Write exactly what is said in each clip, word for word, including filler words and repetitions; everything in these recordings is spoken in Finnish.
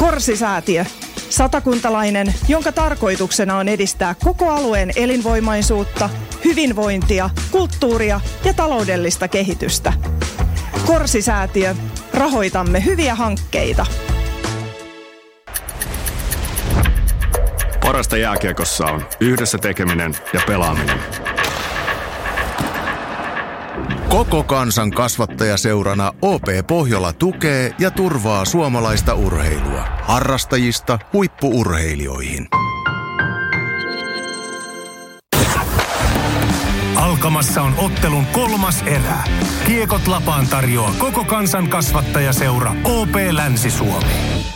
Korsi-säätiö. Satakuntalainen, jonka tarkoituksena on edistää koko alueen elinvoimaisuutta, hyvinvointia, kulttuuria ja taloudellista kehitystä. Korsi-säätiö. Rahoitamme hyviä hankkeita. Parasta jääkiekossa on yhdessä tekeminen ja pelaaminen. Koko kansan kasvattajaseurana O P Pohjola tukee ja turvaa suomalaista urheilua. Harrastajista huippu-urheilijoihin. Alkamassa on ottelun kolmas erä. Kiekot lapaan tarjoaa koko kansan kasvattajaseura O P Länsi-Suomi.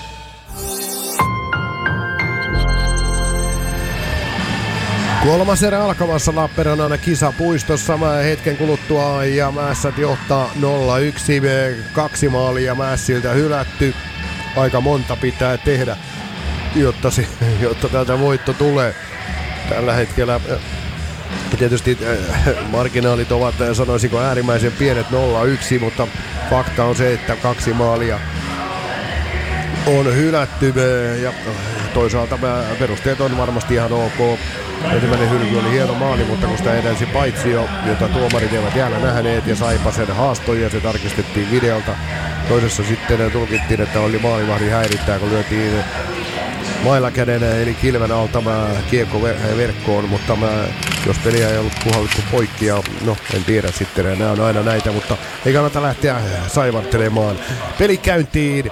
Kolmas erä alkamassa Lappeenrannan kisapuistossa. Mä hetken kuluttua ja Mässät johtaa nolla yksi. Kaksi maalia Mässiltä hylätty. Aika monta pitää tehdä, jotta, se, jotta täältä voitto tulee. Tällä hetkellä tietysti marginaalit ovat, sanoisinko, äärimmäisen pienet nolla yksi, mutta fakta on se, että kaksi maalia on hylätty ja toisaalta perusteet on varmasti ihan ok. Ensimmäinen hylky oli hieno maali, mutta kun sitä edelsi paitsio, jota tuomarit eivät jäällä nähneet ja Saipa sen haastoi ja se tarkistettiin videolta. Toisessa sitten tulkittiin, että oli maalivahdin häirittää, kun lyötiin mailakäden eli kilven alta kiekko verkkoon, mutta mä, jos peliä ei ollut puhallittu poikki ja no en tiedä sitten, nämä on aina näitä, mutta ei kannata lähteä saivartelemaan. Peli käyntiin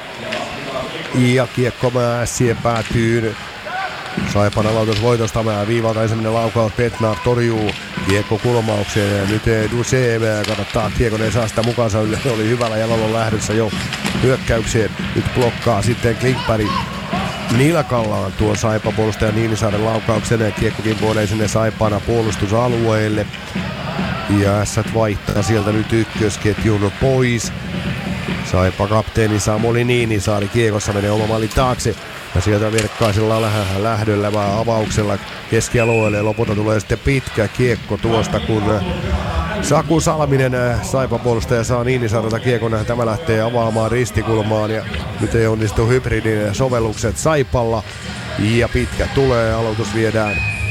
ja kiekko Mässien päätyy. Saipan aloitusvoitosta viivalta ensimmäinen laukaus, Petnar torjuu kiekko kulmaukseen ja nyt Duse kannattaa kiekon, ei saa sitä mukaansa, oli hyvällä jalalla lähdössä jo hyökkäykseen, nyt blokkaa sitten Klinkberg nilkallaan tuo Saipa puolustaja Niinisaaren laukauksen ja kiekkokin puolee sinne Saipana puolustusalueelle ja Ässät vaihtaa sieltä nyt ykkösketjun pois. Saipa kapteeni Samuli Niinisaari kiekossa menee oma maalin taakse ja sieltä verkkaisella lähdöllä vaan avauksella keskialueelle ja lopulta tulee sitten pitkä kiekko tuosta, kun Saku Salminen, Saipa puolustaja, saa Niinisaarelta kiekon. Tämä lähtee avaamaan ristikulmaan ja nyt ei onnistu hybridin sovellukset Saipalla ja pitkä tulee, aloitus viedään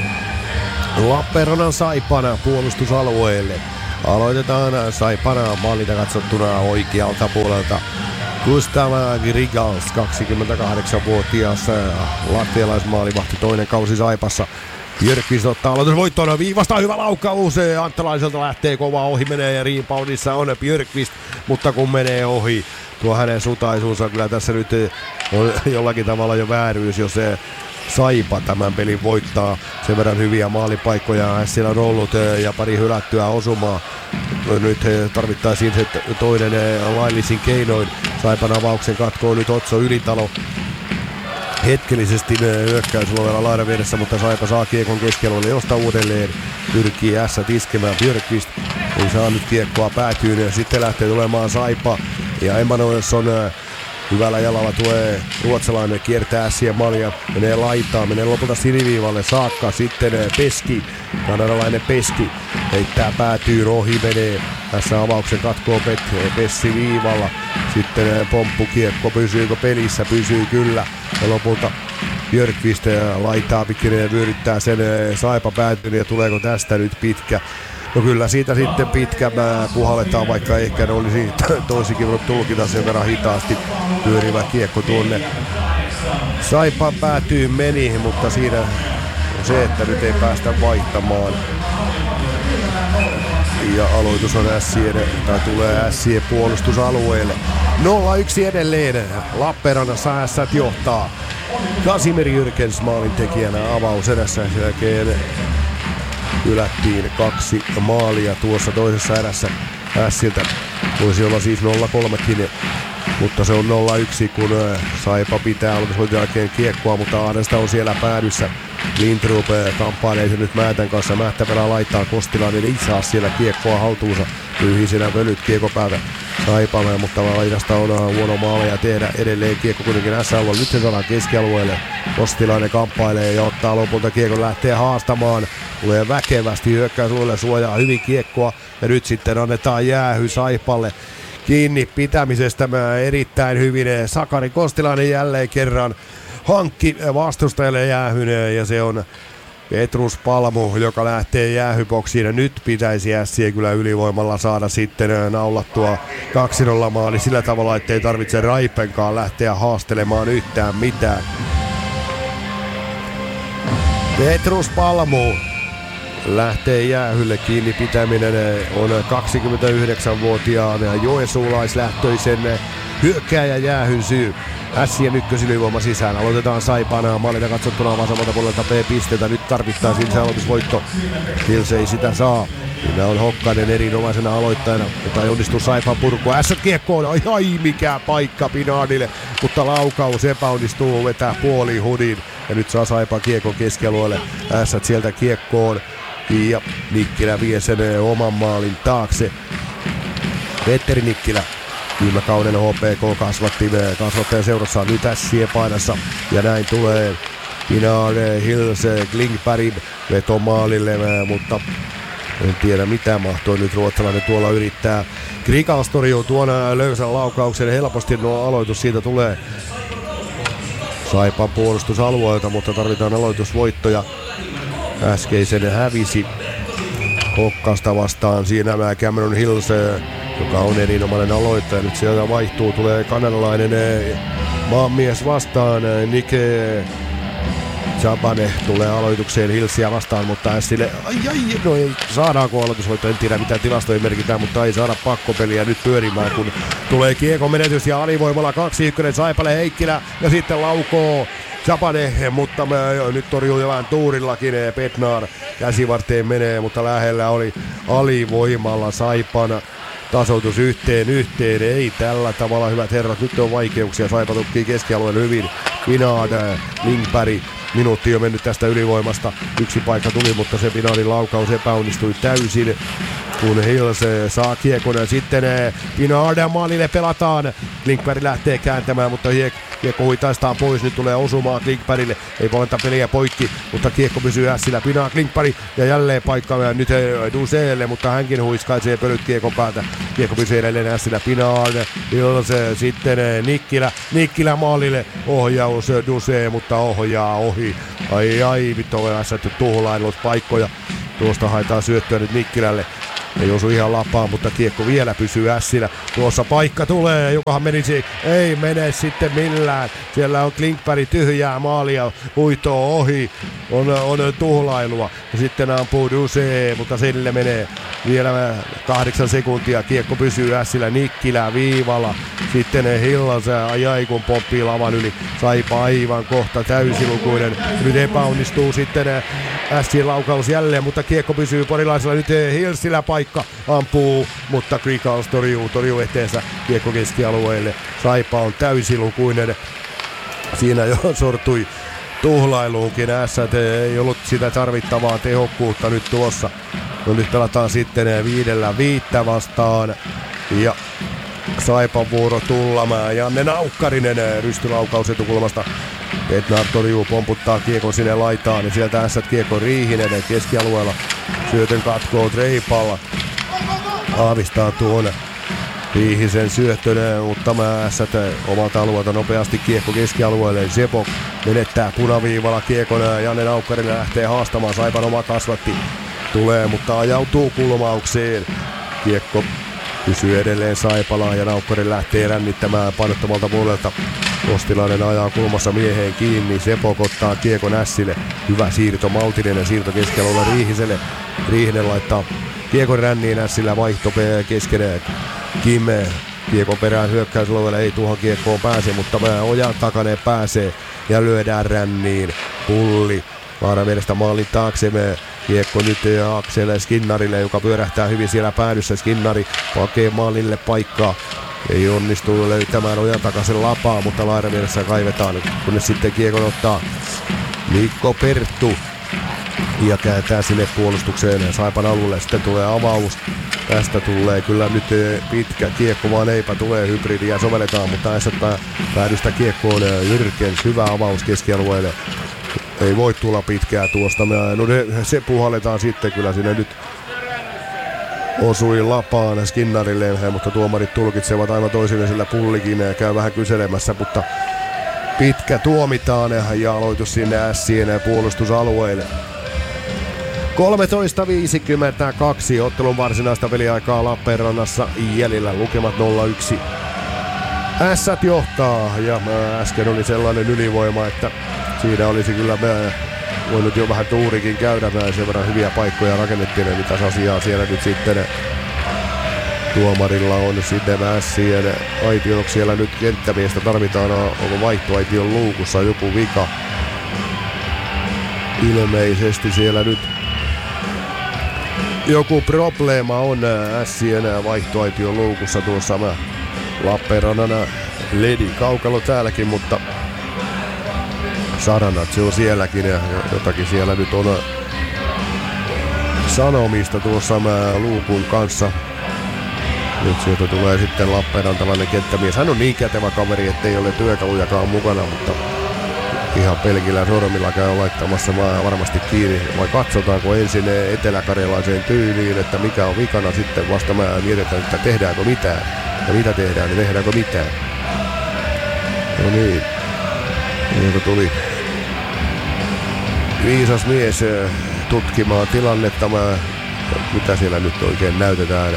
Lappeenrannan Saipana puolustusalueelle. Aloitetaan Saipana maalilta katsottuna oikealta puolelta. Gustav Grigals, kaksikymmentäkahdeksanvuotias latvialaismaalivahti, toinen kausi Saipassa. Björkqvist ottaa aloitusvoittona viivasta, hyvä laukaus. Anttalaiselta lähtee kova ohi, menee ja reboundissa on Björkqvist, mutta kun menee ohi, tuo hänen sutaisuunsa kyllä tässä nyt on jollakin tavalla jo vääryys, jos se Saipa tämän pelin voittaa. Sen verran hyviä maalipaikkoja siellä on ollut ja pari hylättyä osumaa. Nyt tarvittaisiin se toinen laillisin keinoin. Saipan avauksen katkoo nyt Otso Ylitalo. Hetkellisesti hyökkäysalueella laidan vieressä, mutta Saipa saa kiekon keskialueelle, josta uudelleen pyrkii Ässät iskemään. Björkqvist ei saa nyt kiekkoa päätyyn ja sitten lähtee tulemaan Saipa ja Emanuelsson hyvällä jalalla tulee ruotsalainen, kiertää Ässien malia, menee laitaan, menee lopulta siniviivalle saakka, sitten Peski, kanadalainen Peski, heittää päätyy, ohi menee, tässä avauksen katkoo Pet- Pessi viivalla, sitten pomppukiekko, pysyykö pelissä, pysyy kyllä, ja lopulta Björkqvist laitaa pikkuinen ja vyöryttää sen Saipa päätyyn, ja tuleeko tästä nyt pitkä. No kyllä siitä sitten pitkä puhalletaan, vaikka ehkä ne olisi toisikin voinut tulkita sen verran hitaasti pyörivä kiekko tuonne. Saipan päätyy meni, mutta siinä on se, että nyt ei päästä vaihtamaan. Ja aloitus on Ässien, tai tulee Ässien puolustusalueelle. nolla yksi edelleen, Lappeenrannassa Ässät johtaa. Kasimir Jyrkens maalintekijänä avaus edessä, sen jälkeen hylättiin kaksi maalia tuossa toisessa erässä Ässiltä. Voisi olla siis nolla kolmekin, mutta se on nolla yksi, kun Saipa pitää aloitusvoiton jälkeen kiekkoa, mutta Aadesta on siellä päädyssä. Lindrup kamppailee se nyt Määtän kanssa. Mähtäperä laittaa Kostilainen, ei saa siellä kiekkoa haltuunsa. Tyhjisenä pölyt kiekko päältä Saipalle, mutta Laidasta on huono maaleja tehdä edelleen kiekko kuitenkin S-alueella. Nyt se saadaan keskialueelle. Kostilainen kamppailee ja ottaa lopulta kiekon, lähtee haastamaan. Tulee väkevästi hyökkäysalueelle, suojaa hyvin kiekkoa ja nyt sitten annetaan jäähy Saipalle. kiinni pitämisestä erittäin hyvin. Sakari Kostilainen jälleen kerran hankki vastustajalle jäähyn ja se on Petrus Palmu, joka lähtee jäähyboksiin ja nyt pitäisi ässiä kyllä ylivoimalla saada sitten naulattua kaksi nolla maali sillä tavalla, ettei tarvitse Raipenkaan lähteä haastelemaan yhtään mitään. Petrus Palmu lähtee jäähylle, kiinni pitäminen on kaksikymmentäyhdeksänvuotiaan joensuulaislähtöisen hyökkääjä jäähyn syy. Ässien ykkösylivoima sisään. Aloitetaan Saipana. Maalita katsottuna vasemmalta puolelta B-pistetä. Nyt tarvittaisiin se aloitusvoitto. Hilse ei sitä saa. Siinä on Hokkanen erinomaisena aloittajana, mutta ei onnistu Saipan purku. Ässät kiekkoon. Ai, ai mikä paikka Pinardille. Mutta laukaus epäonnistuu vetää puoli hudin. Ja nyt saa Saipan kiekon keskialueelle. Ässät sieltä kiekkoon. Ja Nikkilä vie sen oman maalin taakse. Petteri Nikkilä. Viime kauden H P K kasvatti kasvattajan seurassa nyt ässien painassa. Ja näin tulee Pinard, Hilse, Klingberg vetomaalille, mutta en tiedä mitä mahtoi nyt ruotsalainen tuolla yrittää. Krikals torjuu tuon löysän laukauksen helposti, no aloitus siitä tulee Saipan puolustusalueelta, mutta tarvitaan aloitusvoittoja. Äskeisen hävisi Hokkasta vastaan siinä Cameron Hilse, joka on erinomainen aloittaja. Nyt sieltä vaihtuu, tulee kanadalainen maanmies vastaan. Nike Jabane tulee aloitukseen Hilsiä vastaan, mutta Ässille, ai ai, no ei, saadaanko aloitusvoitto, en tiedä mitä tilastoja merkitään, mutta ei saada pakkopeliä nyt pyörimään, kun tulee kiekon menetys ja alivoimalla kaksi ykkönen Saipalle Heikkilä ja sitten laukoo Jabane, mutta me, nyt torjuu jo vähän tuurillakin. Petnar käsivarteen menee, mutta lähellä oli alivoimalla Saipan tasoitus yhteen yhteen. Ei tällä tavalla, hyvät herrat, nyt on vaikeuksia. Saipa tukkii keskialueen hyvin. Pinard, Lindberg, minuutti jo mennyt tästä ylivoimasta. Yksi paikka tuli, mutta se Pinardin laukaus epäonnistui täysin, kun Hilse saa kiekon ja sitten Pinard maalille pelataan. Klingberg lähtee kääntämään, mutta kiekko huitaistaan pois. Nyt tulee osumaan Klingbergille. Ei polenta peliä poikki, mutta kiekko pysyy ässillä. Pinard, Klingberg ja jälleen paikka nyt Duseelle, mutta hänkin huiskaisee pölyt kiekon päältä. Kiekko pysyy edelleen ässillä. Pinard, Hilse, sitten Nikkilä. Nikkilä maalille. Ohjaus Duse, mutta ohjaa ohi. Ai ai, vittu on ässätty tuhlailuspaikkoja. Tuosta haetaan syöttöä nyt Nikkilälle. Ei osu ihan lapaan, mutta kiekko vielä pysyy ässillä. Tuossa paikka tulee, jokahan menisi, ei mene sitten millään. Siellä on Klingberg tyhjää maalia, huitoo ohi, on, on tuhlailua. Ja sitten ampuu Duse, mutta sille menee vielä kahdeksan sekuntia. Kiekko pysyy ässillä, Nikkilä viivalla. Sitten Hillas ajai kun pomppii lavan yli. Saipa aivan kohta täysilukuinen. Nyt epäonnistuu sitten ässien laukaus jälleen, mutta kiekko pysyy porilaisella. Nyt Hilsillä paikka. Ampuu, mutta Krikals torjuu, torjuu eteensä kiekko keskialueelle. Saipa on täysilukuinen. Siinä jo sortui tuhlailuunkin. Ässät ei ollut sitä tarvittavaa tehokkuutta nyt tuossa. No nyt pelataan sitten viidellä viittä vastaan. Ja Saipan vuoro tullamaan. Janne Naukkarinen rystylaukaus etukulmasta. Petnar torjuu, pomputtaa kiekon sinne laitaan. Ja sieltä Ässät kiekko Riihinen keskialueella. Syötön katkoo Treipalla. Aavistaa tuon Riihisen syöttöneen, mutta mä Ässät omalta alueelta nopeasti kiekko keskialueelle. Sepok menettää punaviivalla kiekon ja Janne Naukkarinen lähtee haastamaan. Saipan oma kasvatti tulee, mutta ajautuu kulmaukseen. Kiekko pysyy edelleen Saipalaa ja Naukkarin lähtee rännittämään painottomalta puolelta. Kostilainen ajaa kulmassa mieheen kiinni. Sepok ottaa kiekon Ässille. Hyvä siirto, maltillinen siirto keskialueella Riihiselle. Riihinen laittaa kiekon ränniin, Ässillä vaihto keskeneen. Kimme kiekon perään hyökkäysalueella, ei tuohon kiekkoon pääse, mutta ojan takaneen pääsee ja lyödään ränniin. Pulli Vaara mielestä maalin taakse. Me kiekko nyt Aksel Skinnarille, joka pyörähtää hyvin siellä päädyssä. Skinnari pakee maalille paikkaa. Ei onnistu löytämään ojan takaisen lapaa, mutta Laara mielessä kaivetaan, kunnes sitten kiekon ottaa Mikko Perttu. Ja kääntää sinne puolustukseen Saipan alueelle. Sitten tulee avaus. Tästä tulee kyllä nyt pitkä kiekko, vaan eipä tulee hybridiä sovelletaan, mutta Ässät päädystä kiekkoon Jyrkens. Hyvä avaus keskialueelle. Ei voi tulla pitkää tuosta. No se puhalletaan sitten kyllä sinne nyt osui lapaan Skinnarille, mutta tuomarit tulkitsevat aivan toisin, sillä Pullikin käy vähän kyselemässä, mutta pitkä tuomitaan ja aloitus sinne Ässien puolustusalueelle. kolmetoista viisikymmentäkaksi ottelun varsinaista peliaikaa Lappeenrannassa jäljellä, lukemat nolla yksi. Ässät johtaa ja äsken oli sellainen ylivoima, että siinä olisi kyllä voinut jo vähän tuurikin käydä, sen verran hyviä paikkoja rakennettiin, ja mitäs asiaa siellä nyt sitten tuomarilla on sitten Ässien aitioksi. Siellä nyt kenttämiestä tarvitaan, onko vaihtoaition luukussa joku vika. Ilmeisesti siellä nyt joku probleema on Ässien vaihtoaition luukussa tuossa Lappeenrannan Ledi kaukalo täälläkin, mutta saranat se on sielläkin ja jotakin siellä nyt on sanomista tuossa luukun kanssa. Nyt sieltä tulee sitten Lappeenrantalainen kenttämies. Hän on niin kätevä kaveri, ettei ole työkalujakaan mukana, mutta ihan pelkillä sormilla käy laittamassa varmasti kiinni. Vai katsotaanko ensin eteläkarjalaiseen tyyliin, että mikä on vikana, sitten vasta mä mietitään, että tehdäänkö mitään. Ja mitä tehdään, niin tehdäänkö mitään. No niin. Niitä tuli viisas mies tutkimaan tilannetta. Mä, mitä siellä nyt oikein näytetään.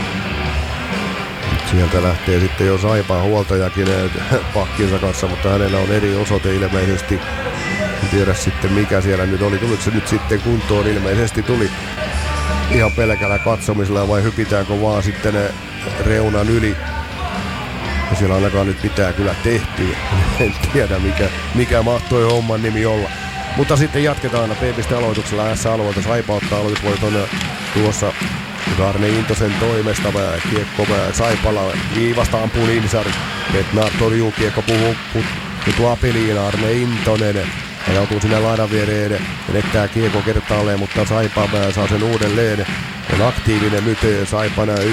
Sieltä lähtee sitten jo Saipaan huoltajakin pakkinsa kanssa, mutta hänellä on eri osoite ilmeisesti. En tiedä sitten mikä siellä nyt oli. Tuliko se nyt sitten kuntoon? Ilmeisesti tuli ihan pelkällä katsomisella vai hypitäänkö vaan sitten reunan yli. Ja siellä ainakaan nyt pitää kyllä tehtyä. En tiedä mikä, mikä mahtoi homman nimi olla. Mutta sitten jatketaan P-piste-aloituksella S-alueelta. Saipa ottaa aloitusvoiton tuossa Arne Intosen toimesta. Kiekko Saipala viivasta ampuu Niinisaari. Petnar torjuu, kiekko puhuu putoaa peliin. Arne Intonen ajautuu sinne laidan viereen. Menettää kiekko kertaalleen, mutta Saipa saa sen uudelleen. On aktiivinen nyt Saipana y-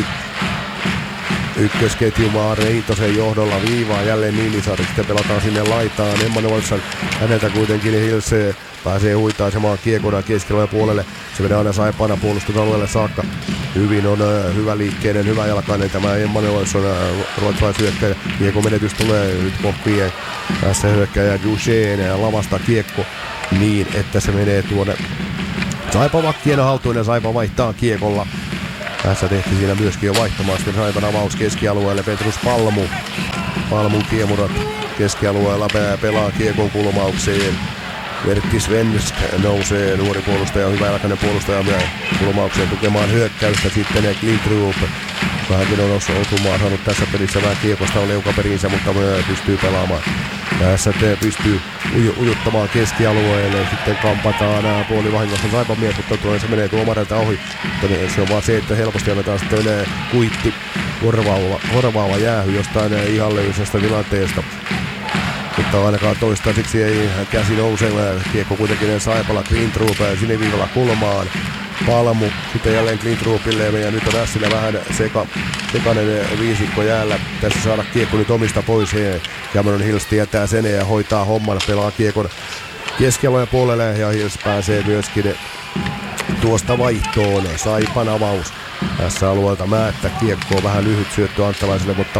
ykkösketju Arne Intosen johdolla viivaa jälleen Niinisaari. Sitten pelataan sinne laitaan. Emmanuelsson häneltä kuitenkin Hills pääsee huitaisemaan kiekona keskellä puolelle. Se menee aina Saipana puolustusalueelle saakka. Hyvin on uh, hyvä liikkeinen, hyvä jalkainen tämä Emmanuelsson uh, ruotsalaishyökkäjä. Kiekko menetys tulee nyt koppii. Tässä hyökkäjä Duchenne lavasta kiekko niin, että se menee tuonne Saipa vakkien haltuun ja Saipa vaihtaa kiekolla. Tässä tehtiin siinä myöskin jo vaihtamaan sitten Saipan avaus keskialueelle. Petrus Palmu. Palmun kiemurat keskialueella pelaa kiekon kulmaukseen. Vertti Svensk nousee, nuori puolustaja, hyvä jalkainen puolustaja kulmaukseen tukemaan hyökkäystä. Sitten Klintrup. Vähänkin on osumaan saanut tässä pelissä vähän kiekosta on leukaperinsä, mutta pystyy pelaamaan. Tässä pystyy uju- ujuttamaan keskialueelle. Sitten kampataan puolivahingossa Saipan mies, mutta tuo se menee tuomareilta ohi. Mutta se on vaan se, että helposti annetaan sitten kuitti korvaava, korvaava jäähy jostain ihallisesta tilanteesta. Mutta ainakaan toistaiseksi ei käsi nouse. Kiekko kuitenkin Saipala, Klintrup siniviivalla kulmaan. Palmu sitten jälleen Klintrupille ja nyt on Ässillä vähän seka, sekainen viisikko jäällä. Tässä saada kiekko nyt omista pois. Cameron Hills tietää sen ja hoitaa homman, pelaa kiekon keskialueen puolelle ja Hills pääsee myöskin tuosta vaihtoon. Saipan avaus tässä alueelta Määttä kiekkoa vähän lyhyt syöttö Anttalaiselle, mutta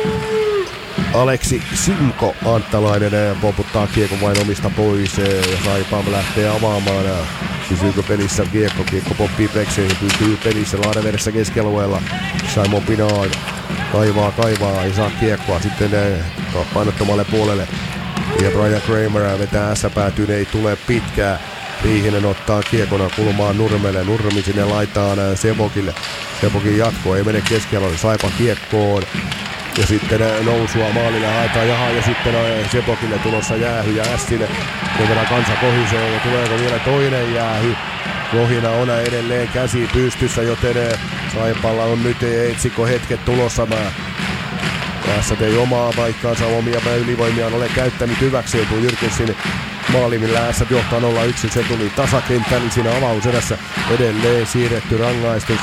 Aleksi Simko Anttalainen poputtaa kiekon vain omista pois ja Saipa lähtee avaamaan. Pysyykö pelissä kiekko? Kiekko poppii plekseihin, pysyy pelissä laadevedessä keskialueella. Simon Pinard kaivaa, kaivaa, ei saa kiekkoa sitten painottomalle puolelle. Ja Brian Kramer vetää ässäpäätyyn, ei tule pitkää. Riihinen ottaa kiekona kulmaan Nurmelle, Nurmi sinne laitaan Sebokille. Sebokin jatko, ei mene keskialueelle, Saipa kiekkoon. Ja sitten nousua maalille haetaan jaha ja sitten Sebokille tulossa jäähy ja Ässille. Kun verran kansa kohisee ja tuleeko vielä toinen jäähy. Lohina on edelleen käsi pystyssä, joten Saipalla on nyt etsikko hetket tulossa. Mä tässä tei omaa paikkaansa, omia ylivoimiaan ole käyttänyt hyväkseen tuon Jyrkensin maali, millä Ässät johtaa nolla yksi. Se tuli tasakenttäni siinä avausedässä. Edelleen siirretty rangaistus.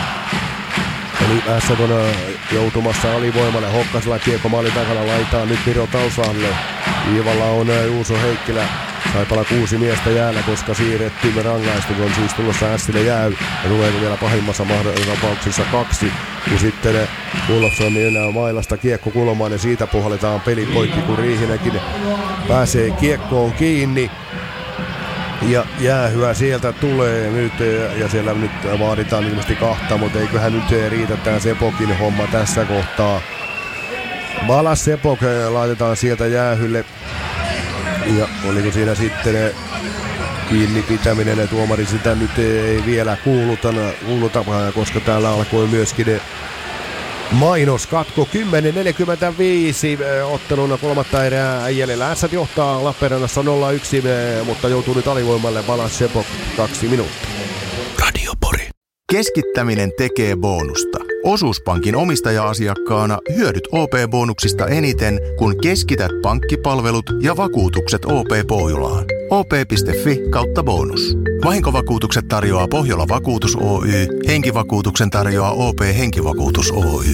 Eli Ässät on joutumassa alivoimalle. Hokkasella kiekko maalin takana laitaa nyt Miro Tausalle. Viivalla on Juuso Heikkilä. Saipala kuusi miestä jäällä, koska siirretty rangaistus on siis tulossa Ässille jäy. Ja tuleeko vielä pahimmassa tapauksessa kaksi. Ja sitten Olofsson enää mailasta kiekko kulmaan ja siitä puhalletaan peli poikki, kun Riihinenkin pääsee kiekkoon kiinni. Ja jäähyä sieltä tulee nyt, ja siellä nyt vaaditaan ilmeisesti kahta, mutta eiköhän nyt riitä tää Sepokin homma tässä kohtaa. Balas Sepok laitetaan sieltä jäähylle. Ja oliko siinä sitten kiinni pitäminen, ja tuomari sitä nyt ei vielä kuuluta, kuuluta koska täällä alkoi myöskin mainoskatko. Kymmenen neljäkymmentäviisi otteluna kolmatta erää jäljellä. Ässät johtaa Lappeenrannassa nolla yksi, mutta joutuu nyt alivoimalle. Balas Sepok kaksi minuuttia. Radio Pori. Keskittäminen tekee bonusta. Osuuspankin omistaja-asiakkaana hyödyt O P-bonuksista eniten, kun keskität pankkipalvelut ja vakuutukset O P-Pohjolaan. O P piste F I kautta bonus. Vahinkovakuutukset tarjoaa Pohjola Vakuutus Oy. Henkivakuutuksen tarjoaa O P Henkivakuutus Oy.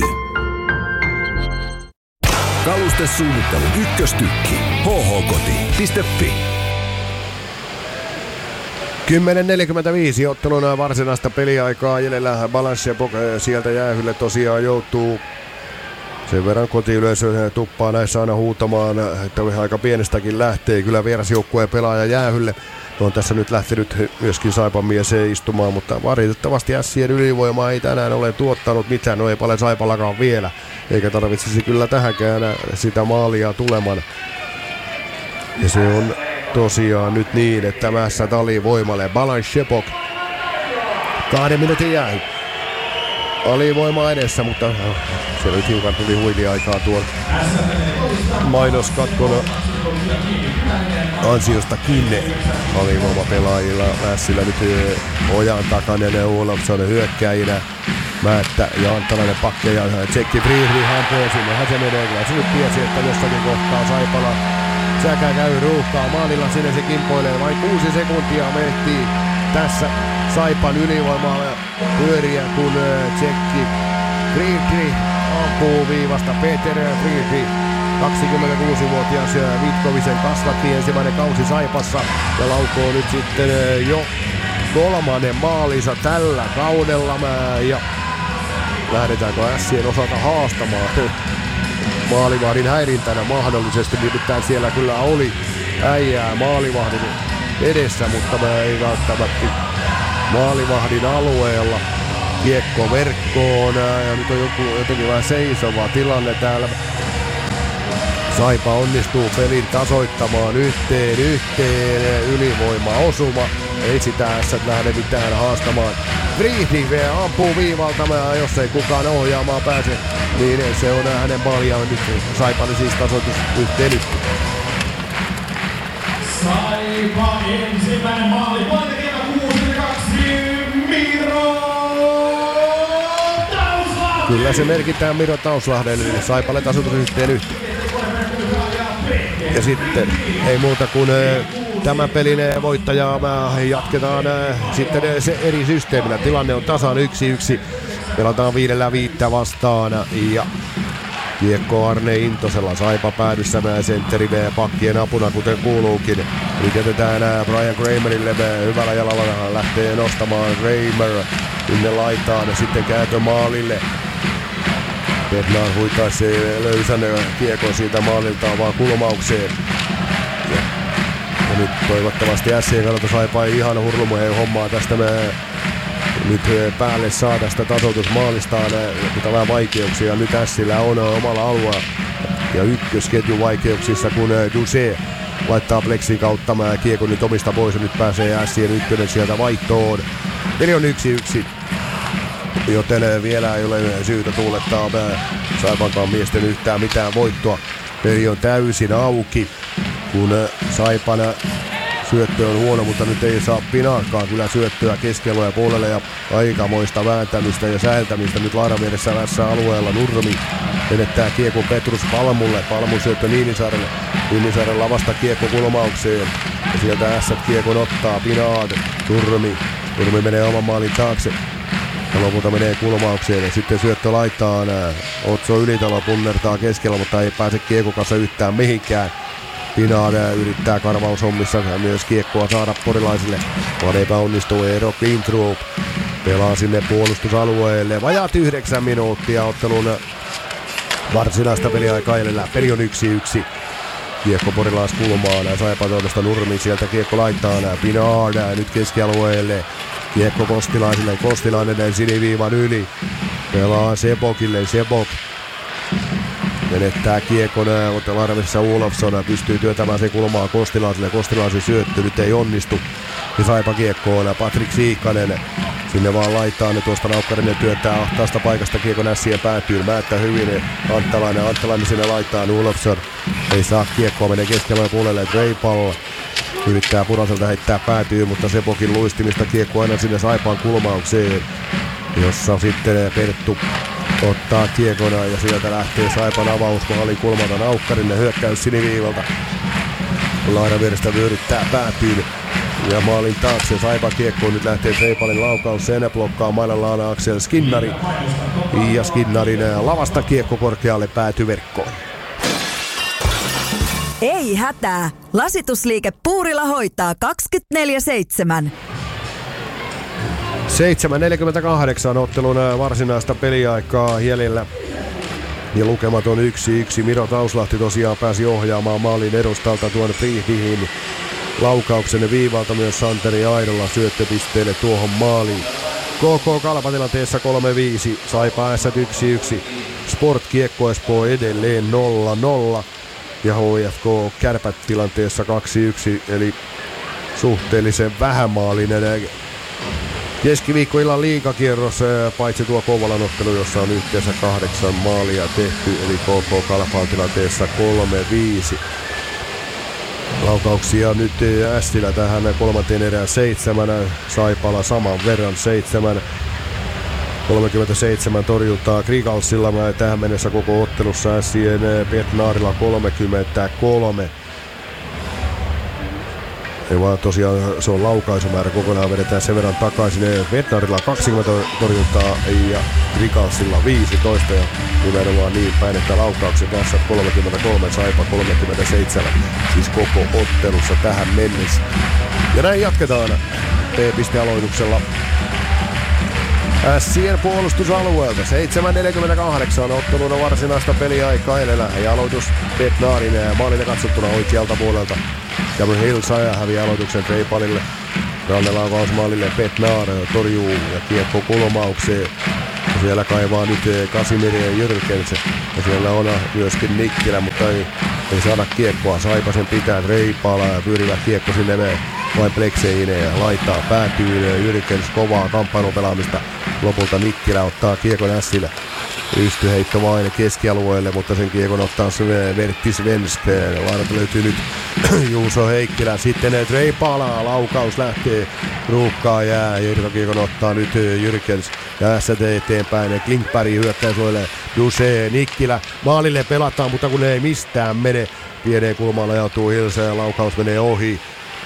Kalustesuunnittelun ykköstykki. h h koti piste f i. kymmenen neljäkymmentäviisi otteluna varsinaista peliaikaa jäljellä. Balas Sepok sieltä jäähylle tosiaan joutuu. Sen verran kotiyleisö tuppaa näissä aina huutamaan, että aika pienestäkin lähtee kyllä vierasjoukkueen pelaaja jäähylle. On tässä nyt lähtenyt myöskin Saipan mies istumaan, mutta valitettavasti Ässien ylivoima ei tänään ole tuottanut mitään. No ei paljon Saipallakaan vielä, eikä tarvitsisi kyllä tähänkään sitä maalia tuleman. Ja se on tosiaan nyt niin, että mässä alivoimalle Balas Sepok. Kahden minuutin jäähy. Alivoima edessä, mutta se nyt hiukan tuli huiliaikaa tuon mainoskatkona ansiostakin alivoimapelaajilla. Mässillä nyt Ojan Takanen ja Olofsson hyökkäjinä. Määttä ja Antalainen pakkeja ja Tsekki Friedrich hampoo sinne. Hän se menee kyllä. Se nyt tiesi, että jossakin kohtaa Saipala säkä käy ruuhkaa. Maalilla sinne se kimpoilee. Vain kuusi sekuntia mehtii tässä Saipan ylivoimaa pyöriä, kun Tsekki Friedrich ampuu viivasta. Peter Friedrich, kaksikymmentäkuusivuotias Vitkovisen kasvatti ensimmäinen kausi Saipassa ja laukoo nyt sitten jo kolmannen maalinsa tällä kaudella. Ja lähdetäänkö Ässien osalta haastamaan maalivahdin häirintänä mahdollisesti, nimittäin siellä kyllä oli äijää maalivahdin edessä, mutta mä ei välttämättä maalivahdin alueella. Kiekko verkkoon ja nyt on joku, jotenkin vähän seisova tilanne täällä. Saipa onnistuu pelin tasoittamaan yhteen yhteen ylivoima-osuma. Ei sitä ässät lähde mitään haastamaan. Friedrich ampuu viivalta, jos ei kukaan ohjaamaan pääse, niin se on hänen maaliaan nyt. Saipa siis tasoitus yhteen yhteen. Saipa ensimmäinen maali, paintekevä kuusikymmentäkaksi, Miro Tauslahti! Kyllä se merkitään Miro Tauslahdelle, eli Saipalle tasoitus yhteen yhteen. Ja sitten ei muuta kuin tämän pelin voittajaa jatketaan sitten se eri systeemillä. Tilanne on tasan yksi yksi. Pelataan viidellä viittä vastaan ja kiekko Arne Intosella. Saipa päädyssä sentteri pakkien apuna, kuten kuuluukin. Nyt jätetään Brian Kramerille hyvällä jalalla, lähtee nostamaan Kramer sinne laitaan ja sitten kääntö maalille. Bednar huitaisi löysän kiekon siitä maaliltaan vaan kulmaukseen. Ja, ja nyt toivottavasti Ässien kannalta Saipa ei ihan hurlumuheen hommaa tästä me nyt päälle saada sitä tasoitusmaalistaan, mutta vähän vaikeuksia nyt Ässillä on omalla alueella ja ykkösketjun vaikeuksissa, kun Duse laittaa pleksin kautta kiekon nyt omista pois ja nyt pääsee Ässien ykkönen sieltä vaihtoon. Peli on yksi yksi. Joten vielä ei ole syytä tuulettaa Saipankaan miesten yhtään mitään voittoa. Peli on täysin auki, kun Saipana syöttö on huono, mutta nyt ei saa Pinarkaan kyllä syöttöä keskialueen puolelle ja aikamoista vääntämistä ja säältämistä. Nyt Laaraviedessä vässä alueella Nurmi menettää kiekon Petrus Palmulle. Palmun syöttö Niinisaarelle. Niinisaaren lavasta kiekko kulmaukseen ja sieltä ässät kiekon ottaa Pinaad. Nurmi. Nurmi menee oman maalin taakse. Ja lopulta menee kulmaukseen ja sitten syöttö laittaa Otso Ylitalo punnertaa keskellä, mutta ei pääse kiekon kanssa yhtään mihinkään. Pinard yrittää karvaushommissa myös kiekkoa saada porilaisille, vaan epäonnistuu. Eero Klintrop pelaa sinne puolustusalueelle. Vajaat yhdeksän minuuttia ottelun varsinaista peliaikaa edellä. Peli on yksi yksi. Kiekko porilaiskulmaan. Saipa toimesta Nurmi sieltä kiekko laittaa. Pinard nyt keskialueelle. Kiekko Kostilaisille. Kostilainen siniviivan yli. Pelaa Sebokille. Sebok menettää kiekon, mutta varmissa Olofsson pystyy työtämään sen kulmaa Kostilaiselle. Kostilaisen syöttö nyt ei onnistu. Ja Saipa kiekkoon. Patrik Siikkanen sinne vaan laittaa ne tuosta. Naukkarinen työttää ahtaasta paikasta kiekon ässien päätyyn. Määttää hyvin Anttalainen. Anttalainen sinne laittaa. Olofsson ei saa kiekkoa. Menee keskellä puolelle. Dreipal yrittää Puraselta heittää päätyyn, mutta Sepokin luistimista kiekko aina sinne Saipaan kulmaukseen, jossa sitten Perttu ottaa kiekona ja sieltä lähtee Saipan avaus maalin kulmalta. Naukkarinen hyökkäys siniviivalta. Laidan vierestä vyöryttää päätyyn ja maalin taakse. Saipan kiekkoon nyt lähtee Treipalin laukaus. Sen blokkaa mailalla Aksel Skinnari. Ja Skinnarin lavasta kiekko korkealle päätyverkkoon. Ei hätää. Lasitusliike Puurila hoitaa kaksikymmentäneljä seitsemän. seitsemän neljäkymmentäkahdeksan ottelun varsinaista peliaikaa jäljellä. Ja lukemat on yksi yksi. Miro Tauslahti tosiaan pääsi ohjaamaan maalin edustalta tuon Friedrihin laukauksen viivalta. Myös Santeri Aidolla syöttöpisteelle tuohon maaliin. K K Kalpa-tilanteessa kolme viisi. Saipa Ässät yksi yksi. Sport Kiekko Espoo edelleen nolla nolla. Ja H F K Kärpät tilanteessa kaksi yksi. Eli suhteellisen vähämaalinen keskiviikkoillan liigakierros, paitsi tuo Kouvolan ottelu, jossa on yhteensä kahdeksan maalia tehty, eli K K Kalpaan tilanteessa kolme viisi. Laukauksia nyt Ästilä tähän kolmanteen erään seitsemän, Saipala saman verran seitsemän. kolmekymmentäseitsemän torjuntaa Krigalsilla tähän mennessä koko ottelussa, Ässien Petnaarilla kolmekymmentäkolme. Ei vaan tosiaan se on laukaisumäärä kokonaan, vedetään sen verran takaisin. Vetnarilla kaksikymmentä torjuntaa ja Rikalsilla viisitoista ja nimenomaan niin päin, että laukaukset tässä kolmekymmentäkolme, Saipa kolmekymmentäseitsemän, siis koko ottelussa tähän mennessä. Ja näin jatketaan P-pistealoituksella Ässien puolustusalueelta. seitsemän neljäkymmentäkahdeksan ottelun varsinaista peliaikaa edellä ja aloitus Petnaarin maalille katsottuna oikealta puolelta. Cameron Hills häviää aloituksen Treipalille. Rannelaukaus maalille. Petnar torjuu ja kiekko kulmaukseen. Ja siellä kaivaa nyt Kasimir ja Jyrkens. Ja siellä on myöskin Nikkilä, mutta ei, ei saada kiekkoa. Saipa sen pitää. Treipala ja pyörivä kiekko sinne vain plekseihin ja laittaa päätyyn. Jyrkens kovaa kamppailupelaamista. Lopulta Nikkilä ottaa kiekon Ässille. Ystyheitto vain keskialueelle, mutta sen kiekon ottaa Vertti Svenskeen. Laidalta löytyy nyt Juuso Heikkilä. Sitten Treipala. Laukaus lähtee. Ruuhkaa jää. Irtokiekon ottaa nyt Jyrkens. Ja S T eteenpäin. Klinkberg hyökkäysuoille. Duse Nikkilä. Maalille pelataan, mutta kun ei mistään mene. Pieneen kulmaan ajautuu Hilsa ja laukaus menee ohi.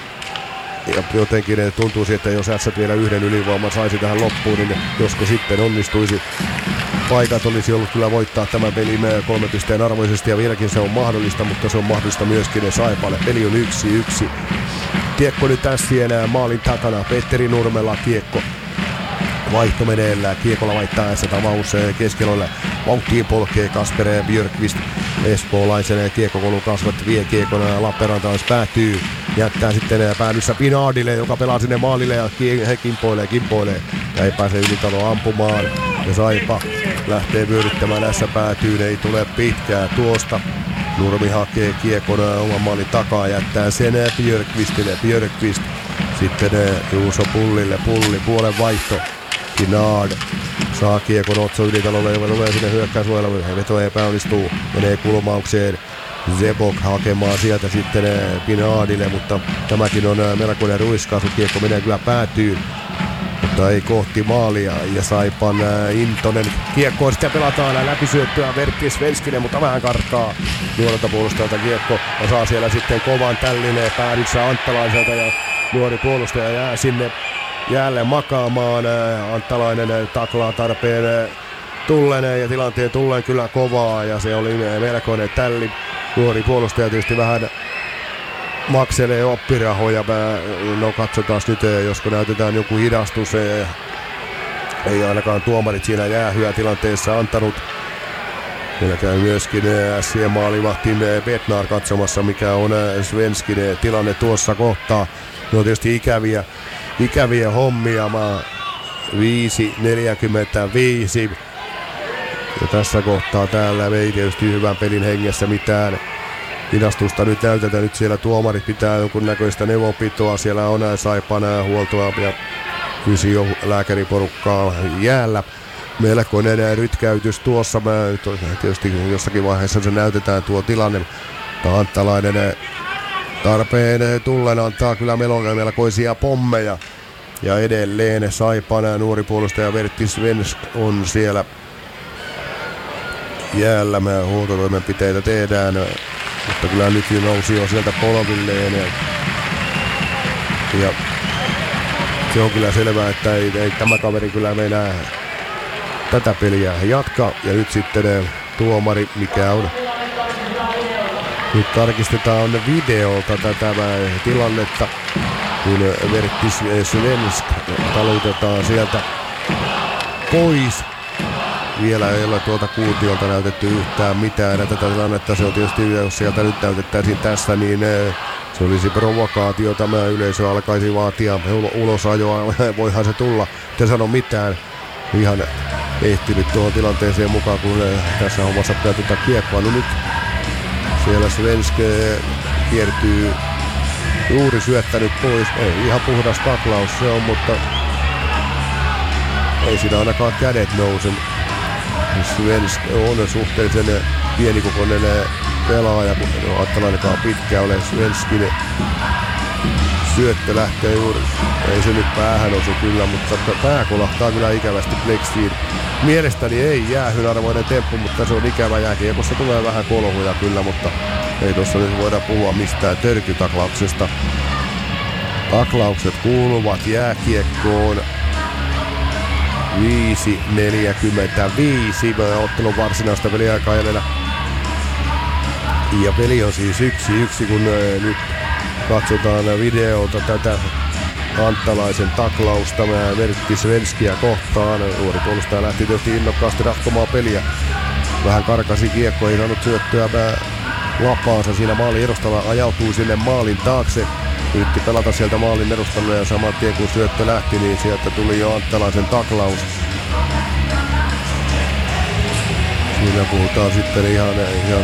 Ja jotenkin tuntuu että jos Ässät vielä yhden ylivoiman saisi tähän loppuun, niin josko sitten onnistuisi. Paikat olisi ollut kyllä voittaa tämän pelin kolme pisteen arvoisesti ja vieläkin se on mahdollista, mutta se on mahdollista myöskin Saipalle. Peli on yksi yksi. Kiekko nyt Ässien maalin takana. Petteri Nurmela kiekko. Vaihto meneillään. Kiekolla vaihtaa Ässät avaus keskialoille. Vauhtiin polkee Kasper Björkvist. Espoolaisen kiekkokolun kasvat vie kiekon Lappeenrantalais päätyy. Jättää sitten päädyssä Pinardille, joka pelaa sinne maalille ja he kimpoilee, kimpoilee. Ja ei pääse Ylitalo ampumaan. Ja Saipa lähtee vyöryttämään ässä päätyyn, ei tule pitkää tuosta. Nurmi hakee kiekon oman maalin takaa, jättää sen Björkvistille. Björkvist sitten Juuso Pullille, Pulli puolen vaihto. Pinard saa kiekon Otso Ylitalolle, joka tulee sinne hyökkäysuojeluun. Veto epäonnistuu, menee kulmaukseen. Zebok hakemaan sieltä sitten Pinardille, mutta tämäkin on melkoinen ruiskaasu. Kiekko menee kyllä päätyyn, mutta ei kohti maalia. Ja Saipan Intonen kiekkoon sitten pelataan läpisyöttöä Vertti Svenskinen, mutta vähän karkaa nuorelta puolustajalta kiekko. Ja saa siellä sitten kovan tällineen päädyssä Anttalaiselta ja nuori puolustaja jää sinne jälleen makaamaan. Anttalainen taklaa tarpeen tulleen ja tilanteen tulleen kyllä kovaa ja se oli melkoinen tälli. Nuori puolustaja tietysti vähän makselee oppirahoja. Mä, no katsotaan nyt, josko näytetään joku hidastus. Ei ainakaan tuomarit siinä jäähyä tilanteessa antanut. Meillä käy myöskin S C-maalivahtin Bednar katsomassa, mikä on Svenskin tilanne tuossa kohtaa. Ne on tietysti ikäviä, ikäviä hommia. Mä viisi neljäkymmentäviisi. Ja tässä kohtaa täällä ei tietysti hyvän pelin hengessä mitään hidastusta nyt näytetään. Nyt siellä tuomarit pitää jonkunnäköistä neuvonpitoa. Siellä on Saipan huoltoa ja fysiolääkäriporukkaa jäällä. Melkoinen rytkäytys tuossa. Mä tietysti jossakin vaiheessa se näytetään tuo tilanne. Anttalainen tarpeen tullen antaa kyllä melkoisia pommeja. Ja edelleen Saipan nuori puolustaja Vertti Svensk on siellä jäällä. Mä huoltotoimenpiteitä tehdään. Mutta kyllä nyt nousi jo sieltä polvilleen. Ja, ja se on kyllä selvää, että ei, ei tämä kaveri kyllä meinaa tätä peliä jatkaa. Ja nyt sitten tuomari, mikä on. Nyt tarkistetaan videolta tätä tilannetta, kun Vertti Svensk talutetaan sieltä pois. Vielä ei ole tuolta kuutiolta näytetty yhtään mitään. Tätä tilannetta se on tietysti, jos sieltä nyt näytettäisiin tässä, niin se olisi provokaatio. Tämä yleisö alkaisi vaatia ulosajoa. Voihan se tulla. Te sano mitään. Ihan ehtinyt tuohon tilanteeseen mukaan, kun tässä hommassa pitää tuota kiekkoa. No nyt siellä Svensk kiertyy juuri syöttänyt pois. Ei ihan puhdas taklaus se on, mutta ei siinä ainakaan kädet nouse. Svensk on suhteellisen pienikokoinen pelaaja, kun ajattelee ainakaan pitkä ole. Svenskin syöttö lähtee juuri, ei se nyt päähän osu kyllä, mutta pää kolahtaa kyllä ikävästi pleksiin. Mielestäni ei jäähyn arvoinen temppu, mutta se on ikävä jääkiekossa. Tulee vähän kolhuja kyllä, mutta ei tuossa nyt voida puhua mistään törkytaklauksesta. Taklaukset kuuluvat jääkiekkoon. viisi neljäkymmentäviisi ottelun varsinaista peliaikaa jäljellä. Ja peli on siis yksi yksi, kun nyt katsotaan videolta tätä Anttalaisen taklausta Vertti Svenskiä kohtaan. Nuori puolustaja lähti tietysti innokkaasti ratkomaan peliä. Vähän karkasi kiekko, ei saanut syöttöä lapaansa siinä maalin edustalla, ajautui sinne maalin taakse. Yritti pelata sieltä maalin edustalle ja saman tien kun syöttö lähti, niin sieltä tuli jo Anttalaisen taklaus. Siinä puhutaan sitten ihan, ihan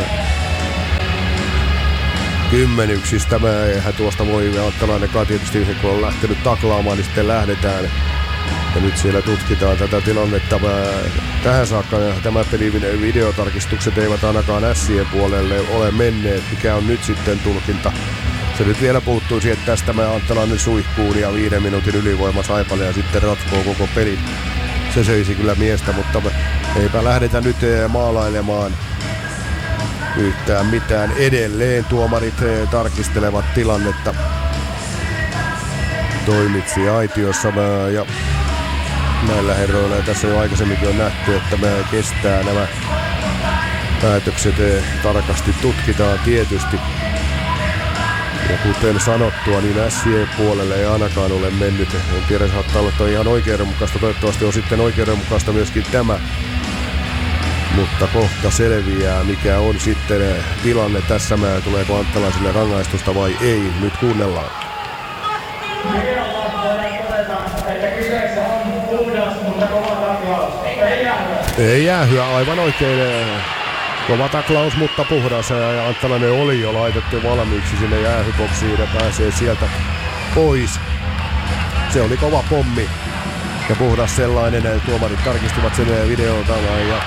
kymmenyksistä. Mä eihän tuosta voi Anttalainenkaan tietysti, kun on lähtenyt taklaamaan, niin sitten lähdetään. Ja nyt siellä tutkitaan tätä tilannetta. Mä, tähän saakka tämä pelin videotarkistukset eivät ainakaan Sien puolelle ole menneet. Mikä on nyt sitten tulkinta? Se nyt vielä puuttuu siihen, että tästä mä Anttalainen suihkuun ja viiden minuutin ylivoima Saipalle ja sitten ratkoo koko peli. Se söisi kyllä miestä, mutta eipä lähdetä nyt maalailemaan yhtään mitään. Edelleen tuomarit tarkistelevat tilannetta. Toimitsi aitiossa ja näillä herroilla ja tässä jo aikaisemminkin on nähty, että me kestää nämä päätökset tarkasti tutkitaan tietysti. Ja kuten sanottua, niin S-puolelle ei ainakaan ole mennyt. En tiedä, saattaa olla ihan oikeudenmukaista. Toivottavasti on sitten oikeudenmukaista myöskin tämä. Mutta kohta selviää, mikä on sitten tilanne tässä. Mä tuleeko Anttalaisille rangaistusta vai ei. Nyt kuunnellaan. Ei jäähyä, aivan oikein. Kova taklaus, mutta puhdas, ja Anttalainen oli jo laitettu valmiiksi sinne jäähyboksiin ja pääsee sieltä pois. Se oli kova pommi ja puhdas sellainen. Tuomarit tarkistivat sen videolta ja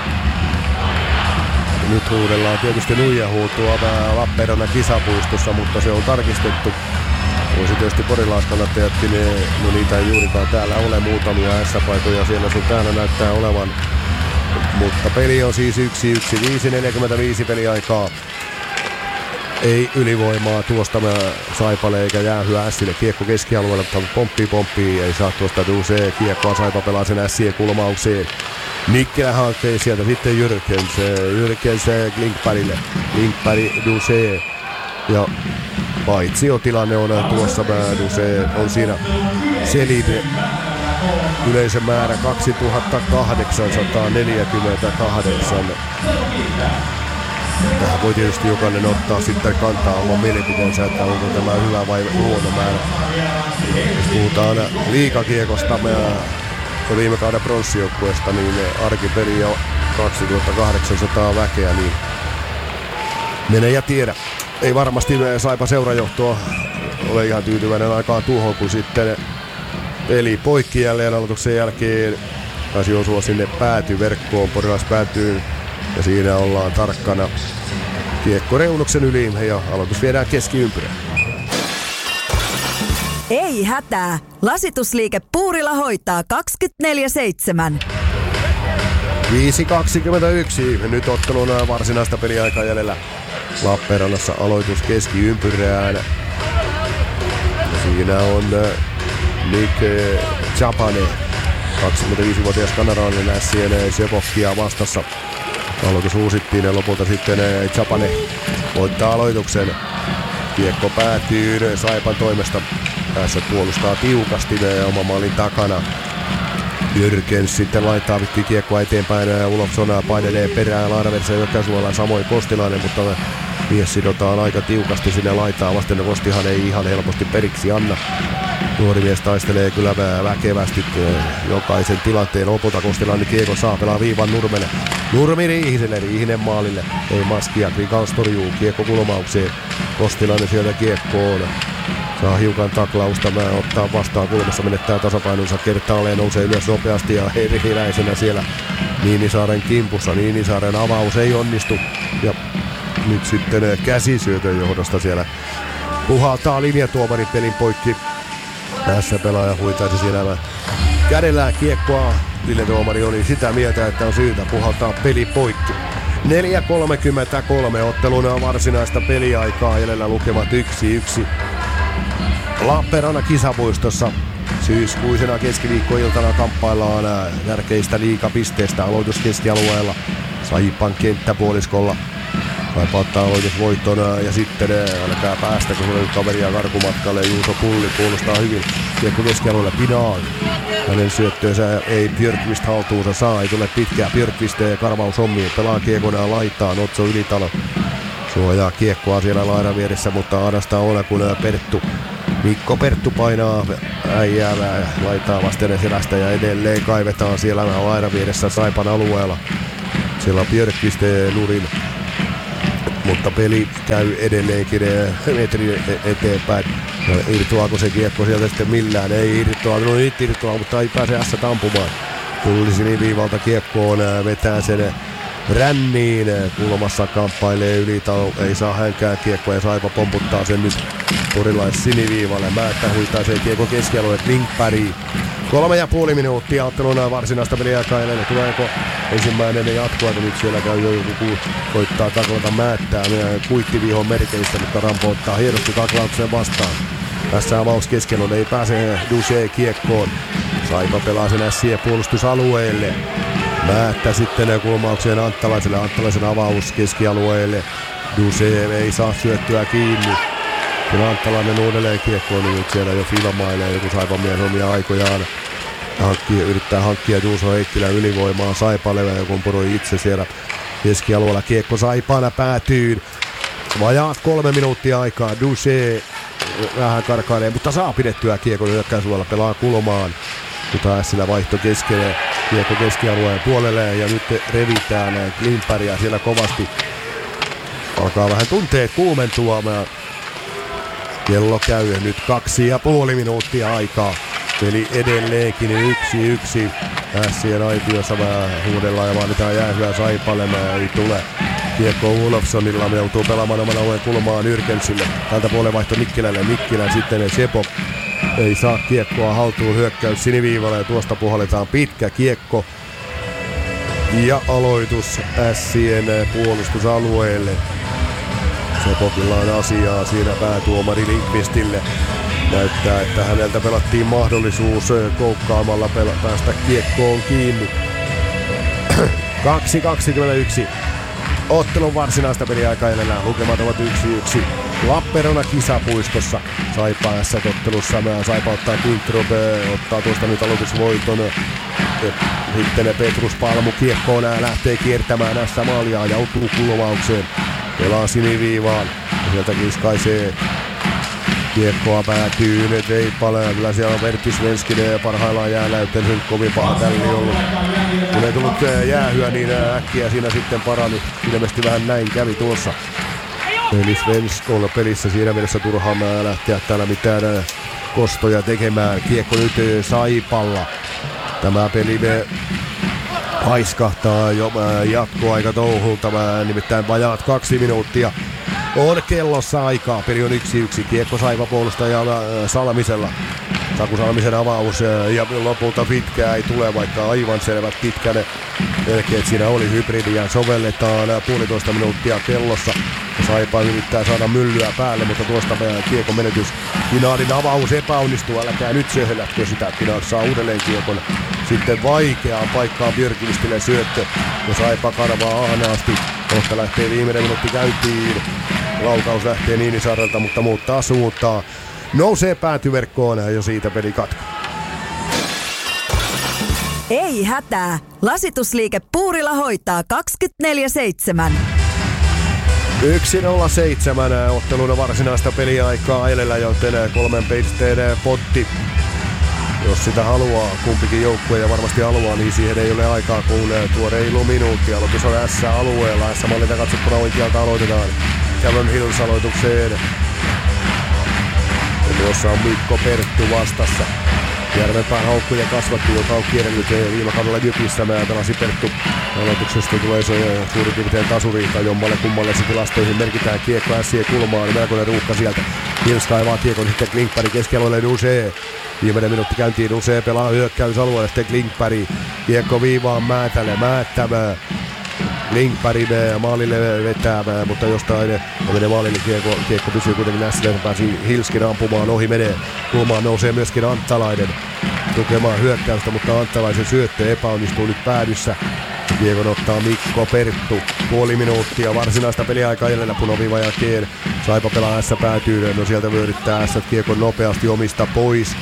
nyt huudellaan tietysti nuijahuutua Lappeenrannan kisapuistossa, mutta se on tarkistettu. Voisi tietysti porilaiskannattajatkin, no niitä ei juurikaan täällä ole, muutamia S-paikoja siellä sun täällä näyttää olevan. Mutta peli on siis yksi yksi, viisi neljäkymmentäviisi peliaikaa. Ei ylivoimaa tuosta Saipalle eikä jäähyä Sille. Kiekko keskialueelle, mutta pomppii pomppii. Ei saa tuosta Duse. Kiekkoa Saipa pelaa sen Sien kulmaukseen. Nikkelä hankkeen sieltä sitten Jyrkens. Jyrkens Linkbergille. Linkberg Duse. Ja paitsi jo tilanne on tuossa päädy, se on siinä Selin yleisön määrä kaksituhattakahdeksansataaneljäkymmentäkahdeksan. Tähän voi tietysti jokainen ottaa sitten kantaa oman mielipiteensä, että onko tämä hyvä vai huono määrä. Jos puhutaan liigakiekosta ja viime kauden pronssijoukkueesta, niin arkipeli jo kaksituhattakahdeksansataa väkeä, niin mene ja tiedä. Ei varmasti Saipa seurajohtoa ole ihan tyytyväinen aikaa tuohon, kun sitten peli poikki jälleen aloituksen jälkeen. Taisi osua sinne päätyverkkoon, Porilais päätyy ja siinä ollaan tarkkana kiekko reunuksen yli ja aloitus viedään keskiympyrään. Ei hätää, Lasitusliike Puurila hoitaa kaksikymmentäneljä seitsemän. viisi kaksikymmentäyksi, nyt ottelun varsinaista peliaikaa jäljellä. Lappeenrannassa aloitus keskiympyrään. Siinä on Nick Chapane, kaksikymmentäviisivuotias kanadalainen ässien Sepokia vastassa. Aloitus uusittiin ja lopulta sitten Chapane voittaa aloituksen. Kiekko päätyy Saipan toimesta. Tässä puolustaa tiukasti oman maalin takana. Jyrkens sitten laittaa vittiin kiekkoa eteenpäin ja Ulofsson painelee perään Larversen Jokkasuola, samoin Kostilainen, mutta mies sidotaan aika tiukasti sinne laitaan vasten. Kostihan ei ihan helposti periksi anna. Nuori mies taistelee kyllä väkevästi jokaisen tilanteen. Lopulta Kostilainen kiekko saa, pelaa viivan Nurmelle. Nurmi Riihiselle, Riihinen maalille. Ei maskia, Krikaus torjuu kiekko kulmaukseen. Kostilainen sieltä kiekkoon. Saa hiukan taklausta, mä ottaa vastaan kulmassa, menettää tasapainonsa kertaalleen, nousee ylös nopeasti ja erihiläisenä siellä Niinisaaren kimpussa. Niinisaaren avaus ei onnistu ja nyt sitten käsisyötön johdosta siellä puhaltaa linjatuomari pelin poikki. Tässä pelaaja huitaisi siellä kädellään kiekkoa. Linjatuomari oli sitä mieltä, että on syytä puhaltaa peli poikki. neljä kolmekymmentäkolme otteluna varsinaista peliaikaa, jäljellä lukemat yksi yksi. Lappeenrannan kisapuistossa syyskuisena keskiviikkoiltana kamppaillaan tärkeistä liigapisteistä. Aloitus keskialueella Saipan kenttäpuoliskolla. Saipa ottaa aloitusvoitton ja sitten älkää päästä, kun on kaveria karkumatkalle. Juuso Pulli puolustaa hyvin. Kiekko keskialueelle Pinaan. Hänen syöttöönsä ei Björkvist haltuunsa saa. Ei tule pitkää Björkvist ja karvaus hommiin. Pelaa kiekonaan laittaa Otso Ylitalo. Suojaa kiekkoa siellä laidan vieressä, mutta Adasta ole kun Perttu. Mikko Perttu painaa äijää, laittaa vasten selästä ja edelleen kaivetaan siellä laidan vieressä Saipan alueella. Siellä on Björkvist nurin, mutta peli käy edelleenkin metrin eteenpäin. No, irtoaako se kiekko sieltä sitten millään? Ei irtoa, no nyt irtoa, mutta ei pääse ässä ampumaan. Tulli siniviivalta kiekkoon, vetää sen ränniin, kulmassa kamppailee Ylitalo, ei saa hänkään kiekkoa ja Saipa pomputtaa sen nyt Porilais siniviivalle. Määttä huitaa se kiekko keskialueelle Linkpäriin. Kolme ja puoli minuuttia otteluna varsinaista peliaikaa jäljellä. Tuleeko ensimmäinen jatkoa, kun nyt siellä käy jo joku koittaa taklata Määttää kuittivihon merkeistä, mutta Rampo ottaa hienosti taklauksen vastaan. Tässä avaus keskellä, ei pääse Duché kiekkoon. Saipa pelaa sen ässiä puolustusalueelle. Määttä sitten kulmaukseen Anttalaiselle. Anttalaisen avaus keskialueelle. Duché ei saa syöttyä kiinni. Kun Anttalainen uudelleen kiekkoon, niin nyt siellä jo filmailee joku Saipan mies omia aikojaan. Hankkia, yrittää hankkia Juuso Heikkilä ylivoimaa Saipalle ja kun poroi itse siellä keskialueella. Kiekko Saipana päätyy. Vajaat kolme minuuttia aikaa. Duché vähän karkailee, mutta saa pidettyä kiekon hyökkäysuolella. Pelaa kulmaan. Mutta Ässillä vaihto keskelle. Kiekko keskialueen puolelle ja nyt revitään Klimpäriä siellä kovasti. Alkaa vähän tunteet kuumentua. Kello käy nyt kaksi ja puoli minuuttia aikaa. Peli edelleenkin yksi yksi. Ässien aitiossa vähän huudellaan ja vaaditaan jäähyä Saipalle. Ei tule. Kiekko Ulofssonilla, me joutuu pelaamaan oman alueen kulmaan Yrkensille. Tältä puolen vaihto Mikkilälle. Mikkilän sitten Sepo. Ei saa kiekkoa haltuun, hyökkäys siniviivalle ja tuosta puhalletaan pitkä kiekko. Ja aloitus Ässien puolustusalueelle. Sepokilla on asiaa siinä päätuomari Lindqvistille. Näyttää, että häneltä pelattiin mahdollisuus koukkaamalla pela- päästä kiekkoon kiinni. kaksi kaksikymmentäyksi. Ottelun varsinaista peliaikaa edellä. Lukemat ovat yksi yksi. Lappeenrannan kisapuistossa Saipa S-ottelussa. Saipa ottaa Kintrup, ottaa tuosta nyt aloitusvoiton. Sitten Petrus Palmu kiekkoon lähtee kiertämään näissä maalia, joutuu kulmaukseen. Pelaa siniviivaan. Sieltä kiskaisee. Kiekkoa päätyy nyt Veipalle. Kyllä siellä on Vertti Svenskinen parhaillaan jäällä, joten se on kovin paha tälli ollut. Kun ei tullut jäähyä, niin äkkiä siinä sitten parani. Ilmeisesti vähän näin kävi tuossa. Eli Svensk on pelissä siinä mielessä turhaan lähteä täällä mitään kostoja tekemään. Kiekko nyt Saipalla. Tämä peli me haiskahtaa jo jatkoaika touhulta, nimittäin vajaat kaksi minuuttia. On kellossa aikaa, peli on yksi yksi, kiekko Saipa puolustaja Salmisella. Saku Salmisen avaus ja lopulta pitkää ei tule, vaikka aivan selvät pitkän melkein siinä oli hybridiä. Sovelletaan puolitoista minuuttia kellossa. Saipa yrittää saada myllyä päälle, mutta tuosta kiekon menetys. Pinaadin avaus epäonnistuu, älkää nyt söhölätkö sitä. Pinaad saa uudelleen kiekon. Sitten vaikeaan paikkaan Björkvistille syöttö. Ja Saipa karvaa ahnaasti. Kohta lähtee viimeinen minuutti käyntiin. Laukaus lähtee Niinisaarelta, mutta muuttaa suuntaa. Nousee päätyverkkoon jo siitä peli katko. Ei hätää. Lasitusliike Puurila hoitaa kaksikymmentäneljä seitsemän. yksi nolla seitsemän ottelun varsinaista peliaikaa edellä, joten kolmen pisteen potti. Jos sitä haluaa, kumpikin joukkue ja varmasti haluaa, niin siihen ei ole aikaa, kun tuo reilu minuutti. Aloitus on S-alueella. S-mallilta katsottuna oikealta aloitetaan. Callum Hills aloitukseen. Ja tuossa on Mikko Perttu vastassa. Järvenpään haukkuja kasvatti, joka on kierrellyt viime kaudella Jypissä. Mä pelasi Perttu. Aloituksesta tulee se suurin piirtein tasuriita jommalle kummalle se tilastoihin. Merkitään kiekko ässien kulmaan. Melkoinen ruuhka sieltä. Hills kaivaa kiekon sitten Klinkberg keskialueelle Duse. Viimeinen minuutti käyntiin. Duse pelaa hyökkäysalueelle. Sitten Klinkberg. Kiekko viivaan Määtälle. Määttämään. Linkberg maalille vetää, mutta jostain menee maalille kiekko, kiekko pysyy kuitenkin näissä, pääsi Hilskin ampumaan, ohi menee. Kulmaan nousee myöskin Anttalainen tukemaan hyökkäystä, mutta Anttalaisen syöttö epäonnistuu nyt päädyssä. Kiekon ottaa Mikko Perttu, puoli minuuttia varsinaista peliaikaa jäljellä punaviivan jälkeen. Saipa pelaa S päätyy, no sieltä vyöryttää S kiekon nopeasti omista pois.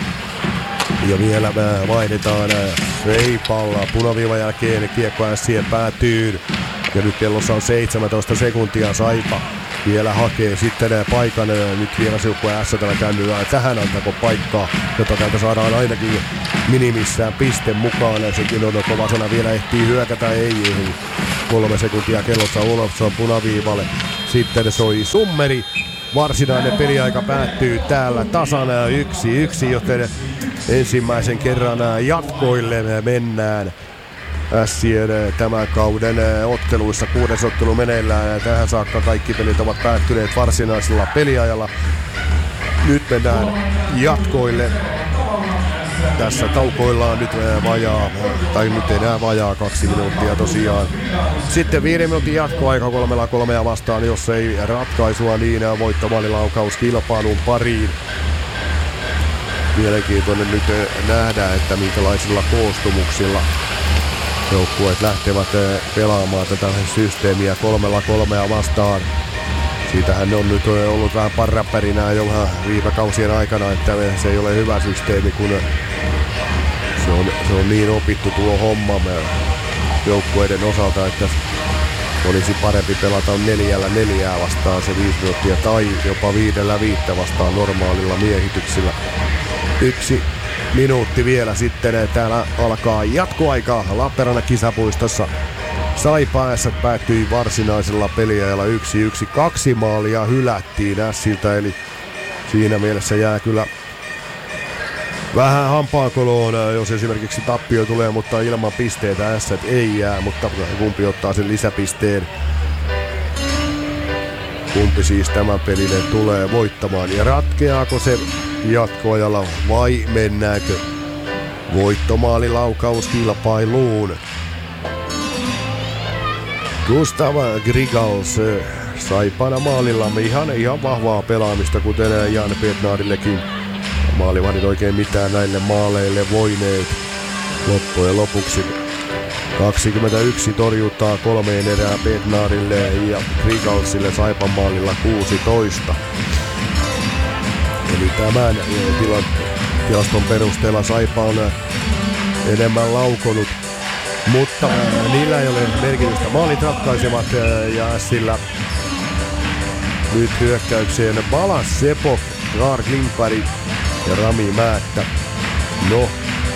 Ja vielä vaihdetaan Veipalla punaviivan jälkeen kiekko ässien päätyyn. Ja nyt kellossa on seitsemäntoista sekuntia. Saipa vielä hakee sitten paikan. Nyt vielä siukkua S tällä kännyllä. Tähän antako paikkaa, jotta täältä saadaan ainakin minimissään piste mukaan. Sekin on kova sana, vielä ehtii hyökätä. Ei, ei. Kolme sekuntia kellossa Olofsson punaviivalle. Sitten soi summeri. Varsinainen peliaika päättyy täällä tasana yksi yksi, joten ensimmäisen kerran jatkoille mennään Ässien tämän kauden otteluissa. Kuudes ottelu meneillään. Tähän saakka kaikki pelit ovat päättyneet varsinaisella peliajalla. Nyt mennään jatkoille. Tässä taukoillaan nyt vajaa, tai nyt enää vajaa kaksi minuuttia tosiaan. Sitten viiden minuutin jatkoaika kolmella kolmea vastaan, jos ei ratkaisua, niin voittomaalilaukaus kilpailun pariin. Mielenkiintoinen nyt nähdään, että minkälaisilla koostumuksilla joukkueet lähtevät pelaamaan tätä systeemiä kolmella kolmea vastaan. Siitähän on nyt ollut vähän parrapärinää jo viime kausien aikana, että se ei ole hyvä systeemi, kun se on, se on niin opittu tuo homma joukkueiden osalta, että olisi parempi pelata neljällä neljää vastaan se viisi minuuttia tai jopa viidellä viittä vastaan normaalilla miehityksillä. Yksi minuutti vielä sitten täällä alkaa jatkoaika Lappeenrannan kisapuistossa. Saipa Ässät päättyi varsinaisella peliajalla yksi yksi. Kaksi maalia hylättiin Ässiltä, eli siinä mielessä jää kyllä vähän hampaankoloon, jos esimerkiksi tappio tulee, mutta ilman pisteitä Ässät ei jää, mutta kumpi ottaa sen lisäpisteen. Kumpi siis tämän pelille tulee voittamaan ja ratkeaako se jatkoajalla vai mennäänkö voittomaalilaukaus-kilpailuun? Gustav Grigals Saipana maalilla ihan, ihan vahvaa pelaamista, kuten Jan Petnadillekin. Maalivahdin oikein mitään näille maaleille voineet loppujen lopuksi. kaksikymmentäyksi torjuntaa kolmeen erää Bednarille ja Grigalsille Saipan maalilla kuusitoista. Eli tämän tilaston perusteella Saipa on enemmän laukonut, mutta niillä ei ole merkitystä. Maalit ratkaisevat ja sillä nyt hyökkäykseen Balas Sepok, Gaar Klingberg ja Rami Määttä. No,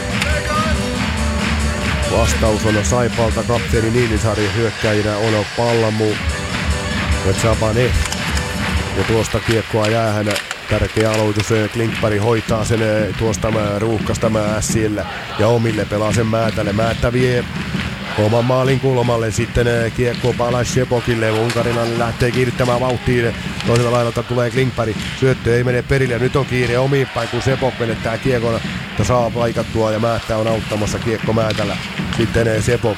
vastaus on Saipalta kapteeni Niinisari, hyökkäjinä on Pallamu ja Zabane. Ja tuosta kiekkoa jäähän. Tärkeä aloitus, Klingberg hoitaa sen tuosta ruuhkasta Mässille ja omille pelaa sen Määtälle. Määttä vie oman maalin kulmalle, sitten kiekko Balas Sepokille. Unkarinainen lähtee kiihdyttämään vauhtiin. Toisella laidalta tulee Klingberg. Syöttö ei mene perille. Nyt on kiire omiin päin, kun Sepok menettää kiekon, mutta saa paikattua ja Määttä on auttamassa kiekko Määtällä. Sitten Sepok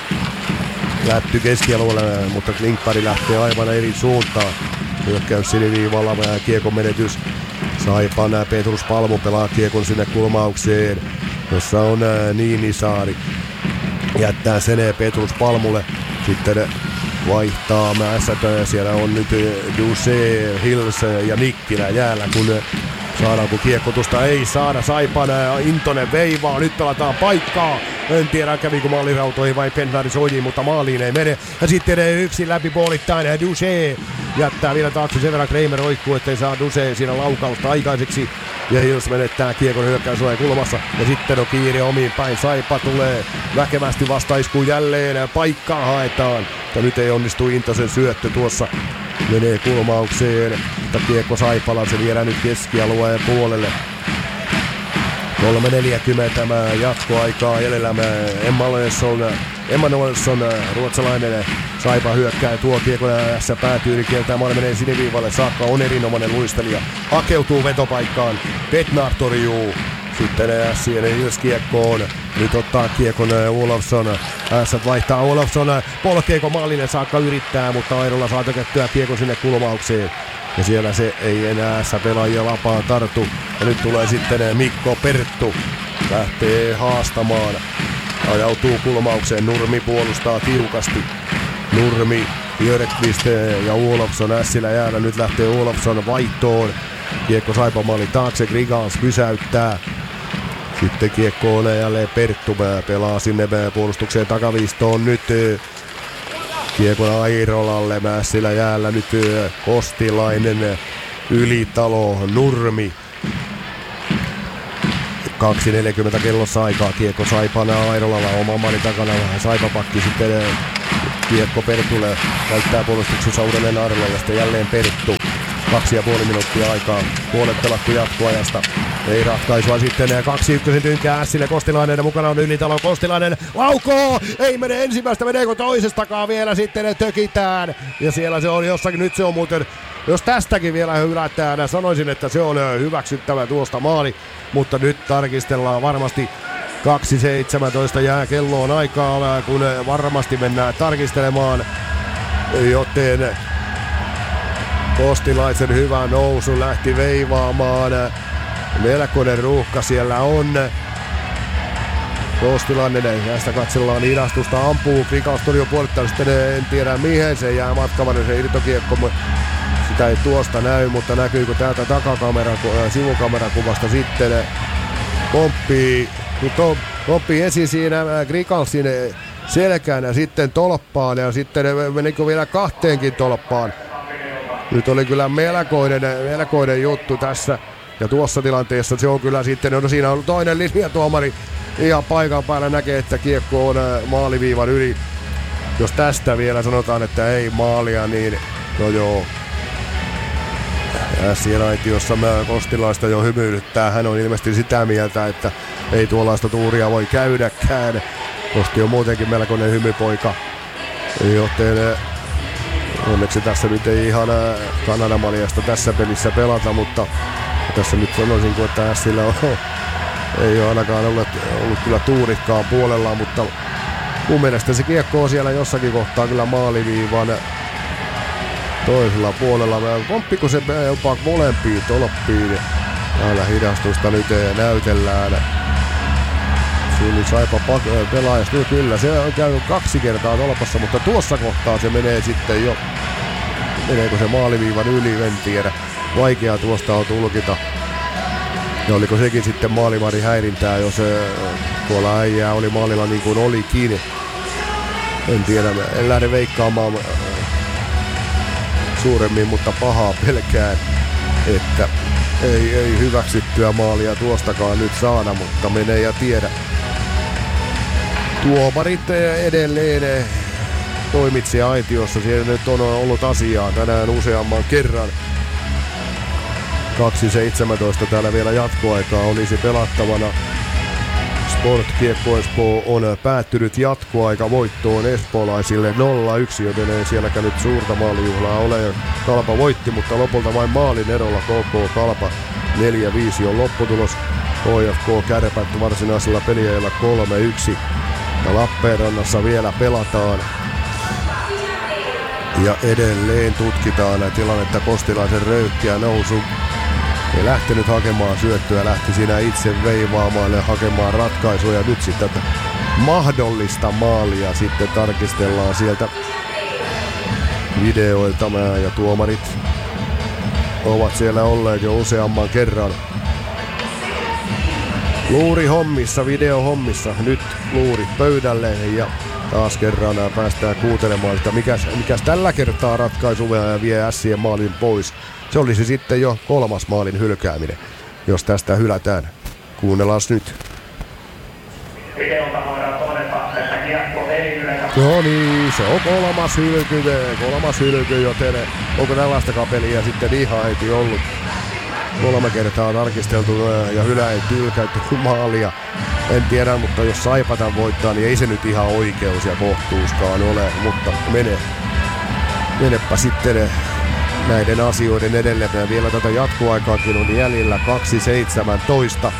lätty keskialueelle, mutta Klingberg lähtee aivan eri suuntaan. Hyökkäys siniviivalla, kiekon menetys. Saipan Petrus Palmu pelaa kiekon sinne kulmaukseen, jossa on Niinisaari. Jättää sen Petrus Palmulle. Sitten vaihtaa Mässät. Siellä on nyt Duse, Hills ja Nikkilä jäällä, kun saadaan, kun kiekkotusta ei saada. Saipan Intonen veivaa, nyt pelataan paikkaa. En tiedä kävikö maalirautoihin vai Pennaris ojiin, mutta maaliin ei mene. Ja sitten yksi läpi puolittain Duse jättää vielä taakse sen verran Kramer roikkuu, ettei saa Duse siinä laukausta aikaiseksi. Ja Hills menettää kiekon hyökkäysuojan kulmassa. Ja sitten on kiire omiin päin. Saipa tulee väkevästi vastaiskuun jälleen. Paikkaa haetaan. Mutta nyt ei onnistu Intosen syöttö tuossa. Menee kulmaukseen. Mutta kiekko Saipala, se viedään nyt keskialueen puolelle. kolme neljäkymmentä jatkoaikaa jäljellä. Emanuelsson, Emanuelsson, ruotsalainen Saipa hyökkää tuo kiekon ässä päätyy, niin kieltää maali menee siniviivalle saakka, on erinomainen luistelija. Hakeutuu vetopaikkaan, Bednar torjuu. Sitten ässien Hills kiekkoon. Nyt ottaa kiekon Olofsson. Ässät vaihtaa Olofsson. Polkeeko maalille saakka yrittää, mutta Airola saa tökättyä kiekon sinne kulmaukseen. Ja siellä se ei enää ässä pelaajia lapaan tartu. Ja nyt tulee sitten Mikko Perttu. Lähtee haastamaan. Ajautuu kulmaukseen. Nurmi puolustaa tiukasti. Nurmi, Björkqvist ja Olofsson ässillä jäällä. Nyt lähtee Olofsson vaihtoon. Kiekko Saipan maalin taakse. Grigals pysäyttää. Sitten kiekko on jälleen Perttu. Pelaa sinne puolustukseen takaviistoon nyt. Kiekko Airolalle, Mässilä jäällä nyt Kostilainen, Ylitalo, Nurmi. kaksi neljäkymmentä kellossa aikaa, kiekko Saipana Airolalla, oma maalin takana, Saipa pakki sitten kiekko Pertulle, käyttää puolustuksessa uudelleen Airolalle, sitten jälleen Perttu. Kaksi ja puoli minuuttia aikaa, puolet pelattu jatkoajasta. Ei ratkaisua sitten, kaksi ykkösen tynkää Ässille, Kostilainen ja mukana on Ylitalo, Kostilainen laukoo, ei mene ensimmäistä, meneekö toisestakaan vielä sitten tökitään. Ja siellä se on jossakin, nyt se on muuten, jos tästäkin vielä hylätään, sanoisin, että se on hyväksyttävä tuosta maali, mutta nyt tarkistellaan varmasti. kaksi seitsemäntoista jää kelloon aikaa, kun varmasti mennään tarkistelemaan, joten Kostilaisen hyvä nousu lähti veivaamaan. Melkoinen ruuhka siellä on. Kostilainen, näistä katsellaan hidastusta, ampuu. Grigals torjuu puolittain, sitten en tiedä mihin se jää matkavainen se irtokiekko. Sitä ei tuosta näy, mutta näkyykö täältä takakamera, sivukamerakuvasta sitten. Pomppii, pomppii esiin siinä Grigalsin selkään ja sitten tolppaan ja sitten menikö vielä kahteenkin tolppaan. Nyt oli kyllä melkoinen, melkoinen juttu tässä. Ja tuossa tilanteessa se on kyllä sitten, no siinä on toinen linjatuomari ihan paikan päällä, näkee, että kiekko on maaliviivan yli. Jos tästä vielä sanotaan, että ei maalia, niin no joo. Ässien-aitiossa Kostilaista jo hymyilyttää. Hän on ilmeisesti sitä mieltä, että ei tuollaista tuuria voi käydäkään. Kosti on muutenkin melkoinen hymypoika. Joten onneksi tässä nyt ei ihan Kanada-maljasta tässä pelissä pelata, mutta tässä nyt sanoisin, että Ässillä on, ei ole ainakaan ollut, ollut kyllä tuurikkaan puolella, mutta mun mielestä se kiekko on siellä jossakin kohtaa kyllä maaliviivan toisella puolella. Pomppiko se jopa molempiin tolppiin? Täällä hidastusta nyt näytellään. Tuli Saipa pelaajasta. No kyllä, se on käynyt kaksi kertaa tolpassa, mutta tuossa kohtaa se menee sitten jo. Meneekö se maaliviivan yli, en tiedä. Vaikea tuosta on tulkita. Ja oliko sekin sitten maalivahdin häirintää, jos tuolla äijää oli maalilla niin kuin olikin. En tiedä, en lähde veikkaamaan suuremmin, mutta pahaa pelkään, että ei, ei hyväksyttyä maalia tuostakaan nyt saada, mutta menee ja tiedä. Tuomarit edelleen toimitsi aitiossa, siellä nyt on ollut asiaa tänään useamman kerran. kaksi seitsemäntoista täällä vielä jatkoaikaa olisi pelattavana. Sport Kiekko Espoo on päättynyt jatkoaika voittoon espoolaisille nolla yksi, joten ei sielläkään nyt suurta maalijuhlaa ole. Kalpa voitti, mutta lopulta vain maalin erolla K K Kalpa. neljä viisi on lopputulos. H F K Kärpät varsinaisella peliajalla kolme yksi. Ja Lappeenrannassa vielä pelataan. Ja edelleen tutkitaan tilannetta Kostilaisen röykkiä nousu. Ei lähtenyt hakemaan syöttöä, lähti siinä itse veivaamaan ja hakemaan ratkaisuja. Nyt sitten tätä mahdollista maalia sitten tarkistellaan sieltä videoilta. Ja tuomarit ovat siellä olleet jo useamman kerran. Luuri hommissa, video hommissa. Nyt luurit pöydälle ja taas kerran päästään kuuntelemaan, että mikäs, mikäs tällä kertaa ratkaisu ja vie ässien maalin pois. Se olisi sitten jo kolmas maalin hylkääminen, jos tästä hylätään. Kuunnellaan nyt. No niin, se on kolmas hylky, kolmas hylky, joten onko tällaistakaan peliä sitten ihan heti ollut. Kolme kertaa tarkisteltu ja hylätty, hylkäytty maalia. En tiedä, mutta jos Saipatan voittaa, niin ei se nyt ihan oikeus ja kohtuuskaan ole, mutta mene. Menepä sitten näiden asioiden edelleen. Ja vielä tätä jatkoaikaakin on jäljellä kaksi seitsemäntoista.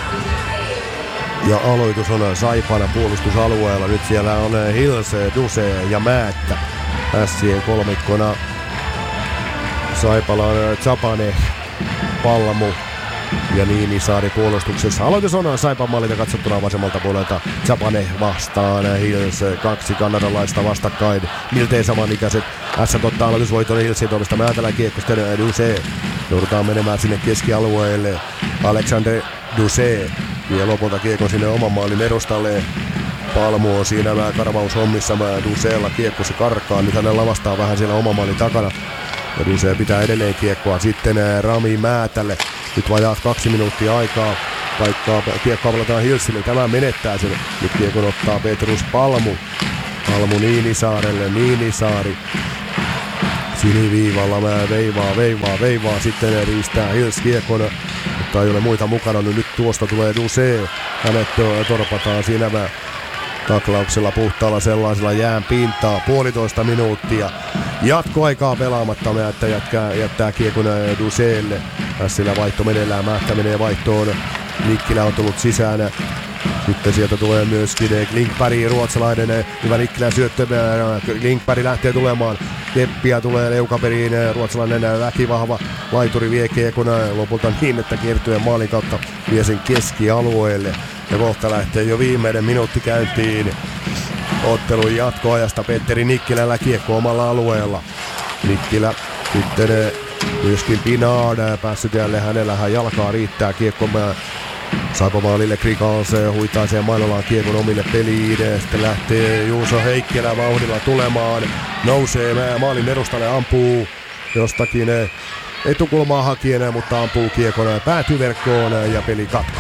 Ja aloitus on Saipana puolustusalueella. Nyt siellä on Hilse, Duse ja Määttä. Ässien kolmikkona Saipala on Zapane, Palmu ja Niinisaari puolustuksessa. Aloitus on Saipan maalilta katsottuna vasemmalta puolelta. Zapane vastaan Hills, kaksi kanadalaista vastakkain. Miltei samanikäiset. S ottaa aloitusvoiton Hillsin toimesta. Määtälä kiekko sitten Duse. Joudutaan menemään sinne keskialueelle. Alexander Duse vie lopulta kiekko sinne oman maalin edustalle. Palmu on siinä vähän karvaushommissa. Duseella kiekko se karkaa. Nyt hänellä lavastaa vähän siellä oman maalin takana. Ja Duse pitää edelleen kiekkoa sitten Rami Määtälle. Nyt vajaat kaksi minuuttia aikaa. Paikkaa kiekkoa palataan Hillsille. Tämä menettää sen. Nyt kiekon ottaa Petrus Palmu. Palmu Niinisaarelle. Niinisaari. Siniviivalla mä veivaa, veivaa, veivaa. Sitten riistää Hills kiekon. Mutta ei ole muita mukana. Nyt tuosta tulee Duse. Hänet torpataan siinä mä taklauksella puhtaalla sellaisella jään pintaa. Puolitoista minuuttia. Jatkoaikaa pelaamatta. Määttä jättää, jättää kiekon Duseelle. Sillä vaihto meneillään. Määttä menee vaihtoon. Nikkilä on tullut sisään. Sitten sieltä tulee myöskin Linkberg, ruotsalainen. Hyvä Nikkilä syöttö. Linkberg lähtee tulemaan. Keppiä tulee leukaperiin. Ruotsalainen väkivahva laituri vie kiekon lopulta niin, että kiertyen maalin kautta vie sen keskialueelle. Ja kohta lähtee jo viimeinen minuutti käyntiin. Ottelun jatkoajasta Petteri Nikkilällä kiekko omalla alueella. Nikkilä sitten myöskin Pinard päässyt jälleen, hänellähän jalkaa riittää kiekko Saipa maalille. Krikals huitaa sen Mainolaan kiekon omille peliin. Sitten lähtee Juuso Heikkilä vauhdilla tulemaan. Nousee maalin edustalle, ampuu jostakin etukulmaa hakien, mutta ampuu kiekon päätyverkkoon ja peli katko.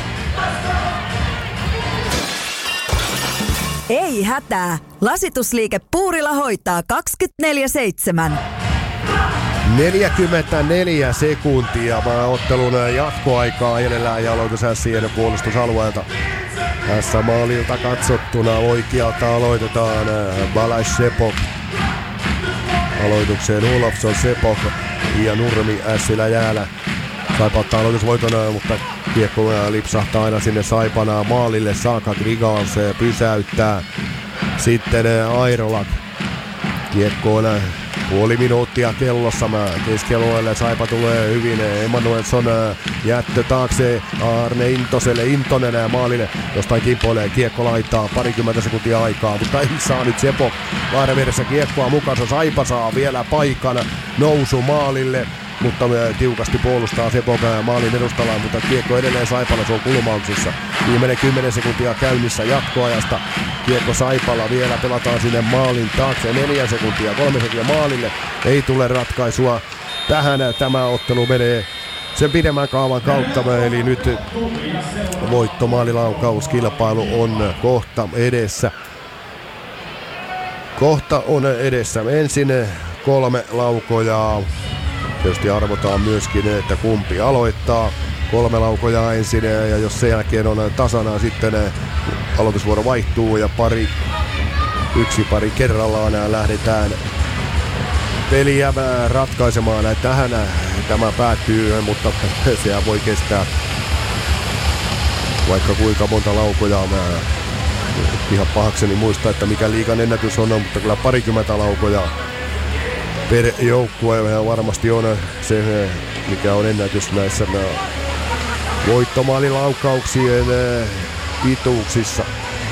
Ei hätää. Lasitusliike Puurila hoitaa kaksikymmentäneljä seitsemän. neljäkymmentäneljä sekuntia ottelun jatkoaikaa edellään ja aloitus Ässien puolustusalueelta. Tässä maalilta katsottuna oikealta aloitetaan Balais Sepok. Aloitukseen Olofsson, Sepok ja Nurmi Ässillä jäällä. Saipa ottaa aloitusvoiton, mutta kiekko lipsahtaa aina sinne Saipanaa maalille saakka. Grigals pysäyttää. Sitten Airolak. Kiekko on Puoli minuuttia kellossa. Keskialueelle Saipa tulee hyvin. Emanuelsson jättö taakse Arne Intoselle. Intonen maalille jostain kimpoilee. Kiekko laittaa parikymmentä sekuntia aikaa, mutta ei saa nyt Seppo Lahden vieressä kiekkoa mukansa. Saipa saa vielä paikan nousu maalille, mutta tiukasti puolustaa Seppo maalin edustalla, mutta kiekko edelleen Saipalla, se on kulmauksissa. Viimeinen kymmenen sekuntia käynnissä jatkoajasta. Kiekko Saipalla vielä, pelataan sinne maalin taakse. Neljä sekuntia, kolme sekuntia maalille. Ei tule ratkaisua. Tähän tämä ottelu menee sen pidemmän kaavan kautta, eli nyt voittomaalilaukkauskilpailu on kohta edessä. Kohta on edessä. Ensin kolme laukojaa. Tietysti arvotaan myöskin, että kumpi aloittaa. Kolme laukojaa ensin, ja jos sen jälkeen on tasana, sitten aloitusvuoro vaihtuu ja pari, yksi pari kerrallaan lähdetään peliä ratkaisemaan. Tähän tämä päättyy, mutta sehän voi kestää vaikka kuinka monta laukojaa. Mä ihan pahakseni muista, että mikä liigan ennätys on, mutta kyllä parikymmentä laukojaa per joukkue varmasti on se, mikä on ennätys näissä voittomaalilaukauksien pituuksissa.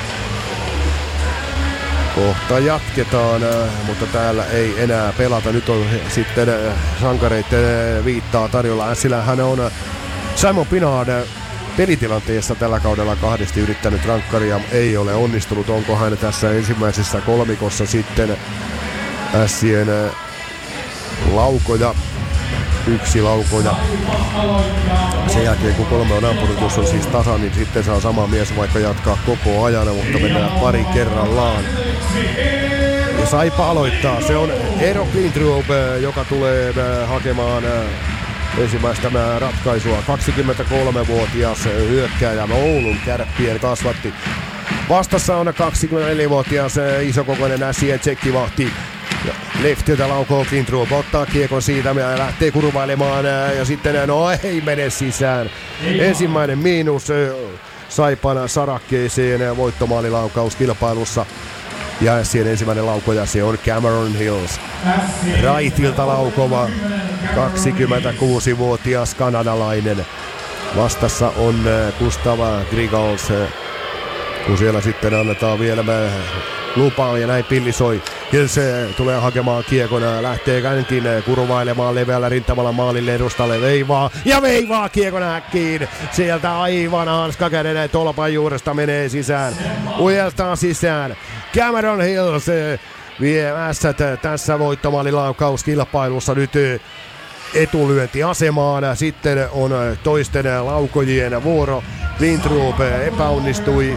Kohta jatketaan, mutta täällä ei enää pelata. Nyt on sitten sankareiden viittaa tarjolla. Ässillähän on Simon Pinard pelitilanteessa tällä kaudella kahdesti yrittänyt rankkaria. Ei ole onnistunut. Onko hän tässä ensimmäisessä kolmikossa sitten Ässien laukoja? Yksi laukoja. Sen jälkeen kun kolme on ampunut, jos on siis tasa, niin sitten saa sama mies vaikka jatkaa koko ajan, mutta mennään pari kerrallaan. Ja Saipa aloittaa. Se on Eero Klintrup, joka tulee hakemaan ensimmäistä ratkaisua. kaksikymmentäkolmevuotias hyökkääjä Oulun Kärppien kasvatti. Vastassa on kaksikymmentäneljävuotias isokokoinen Ässien tsekkivahti. Leftiltä laukoo Klintrup, ottaa kiekon siitä ja lähtee kurvailemaan ja sitten no ei mene sisään. Ensimmäinen miinus Saipan sarakkeeseen voittomaalilaukkauskilpailussa. Ja Ässien ensimmäinen laukoja, se on Cameron Hills. Raitilta laukova kaksikymmentäkuusivuotias kanadalainen. Vastassa on Gustav Grigols, kun siellä sitten annetaan vielä lupaa ja näin pilli soi. Hills tulee hakemaan kiekon, lähtee känkin kurvailemaan leveällä rintamalla maalille edustalle, veivaa ja veivaa kiekon äkkiin. Sieltä aivan hanskakäden tolpan juuresta menee sisään, ujeltaa sisään. Cameron Hills vie ässät tässä voittomaalilaukauskilpailussa nyt etulyöntiasemaan. Sitten on toisten laukojien vuoro. Klintrup epäonnistui.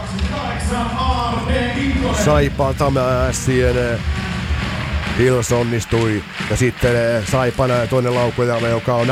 Saipa tämä Ässien Hills onnistui. Ja sitten Saipan toinen laukoja, joka on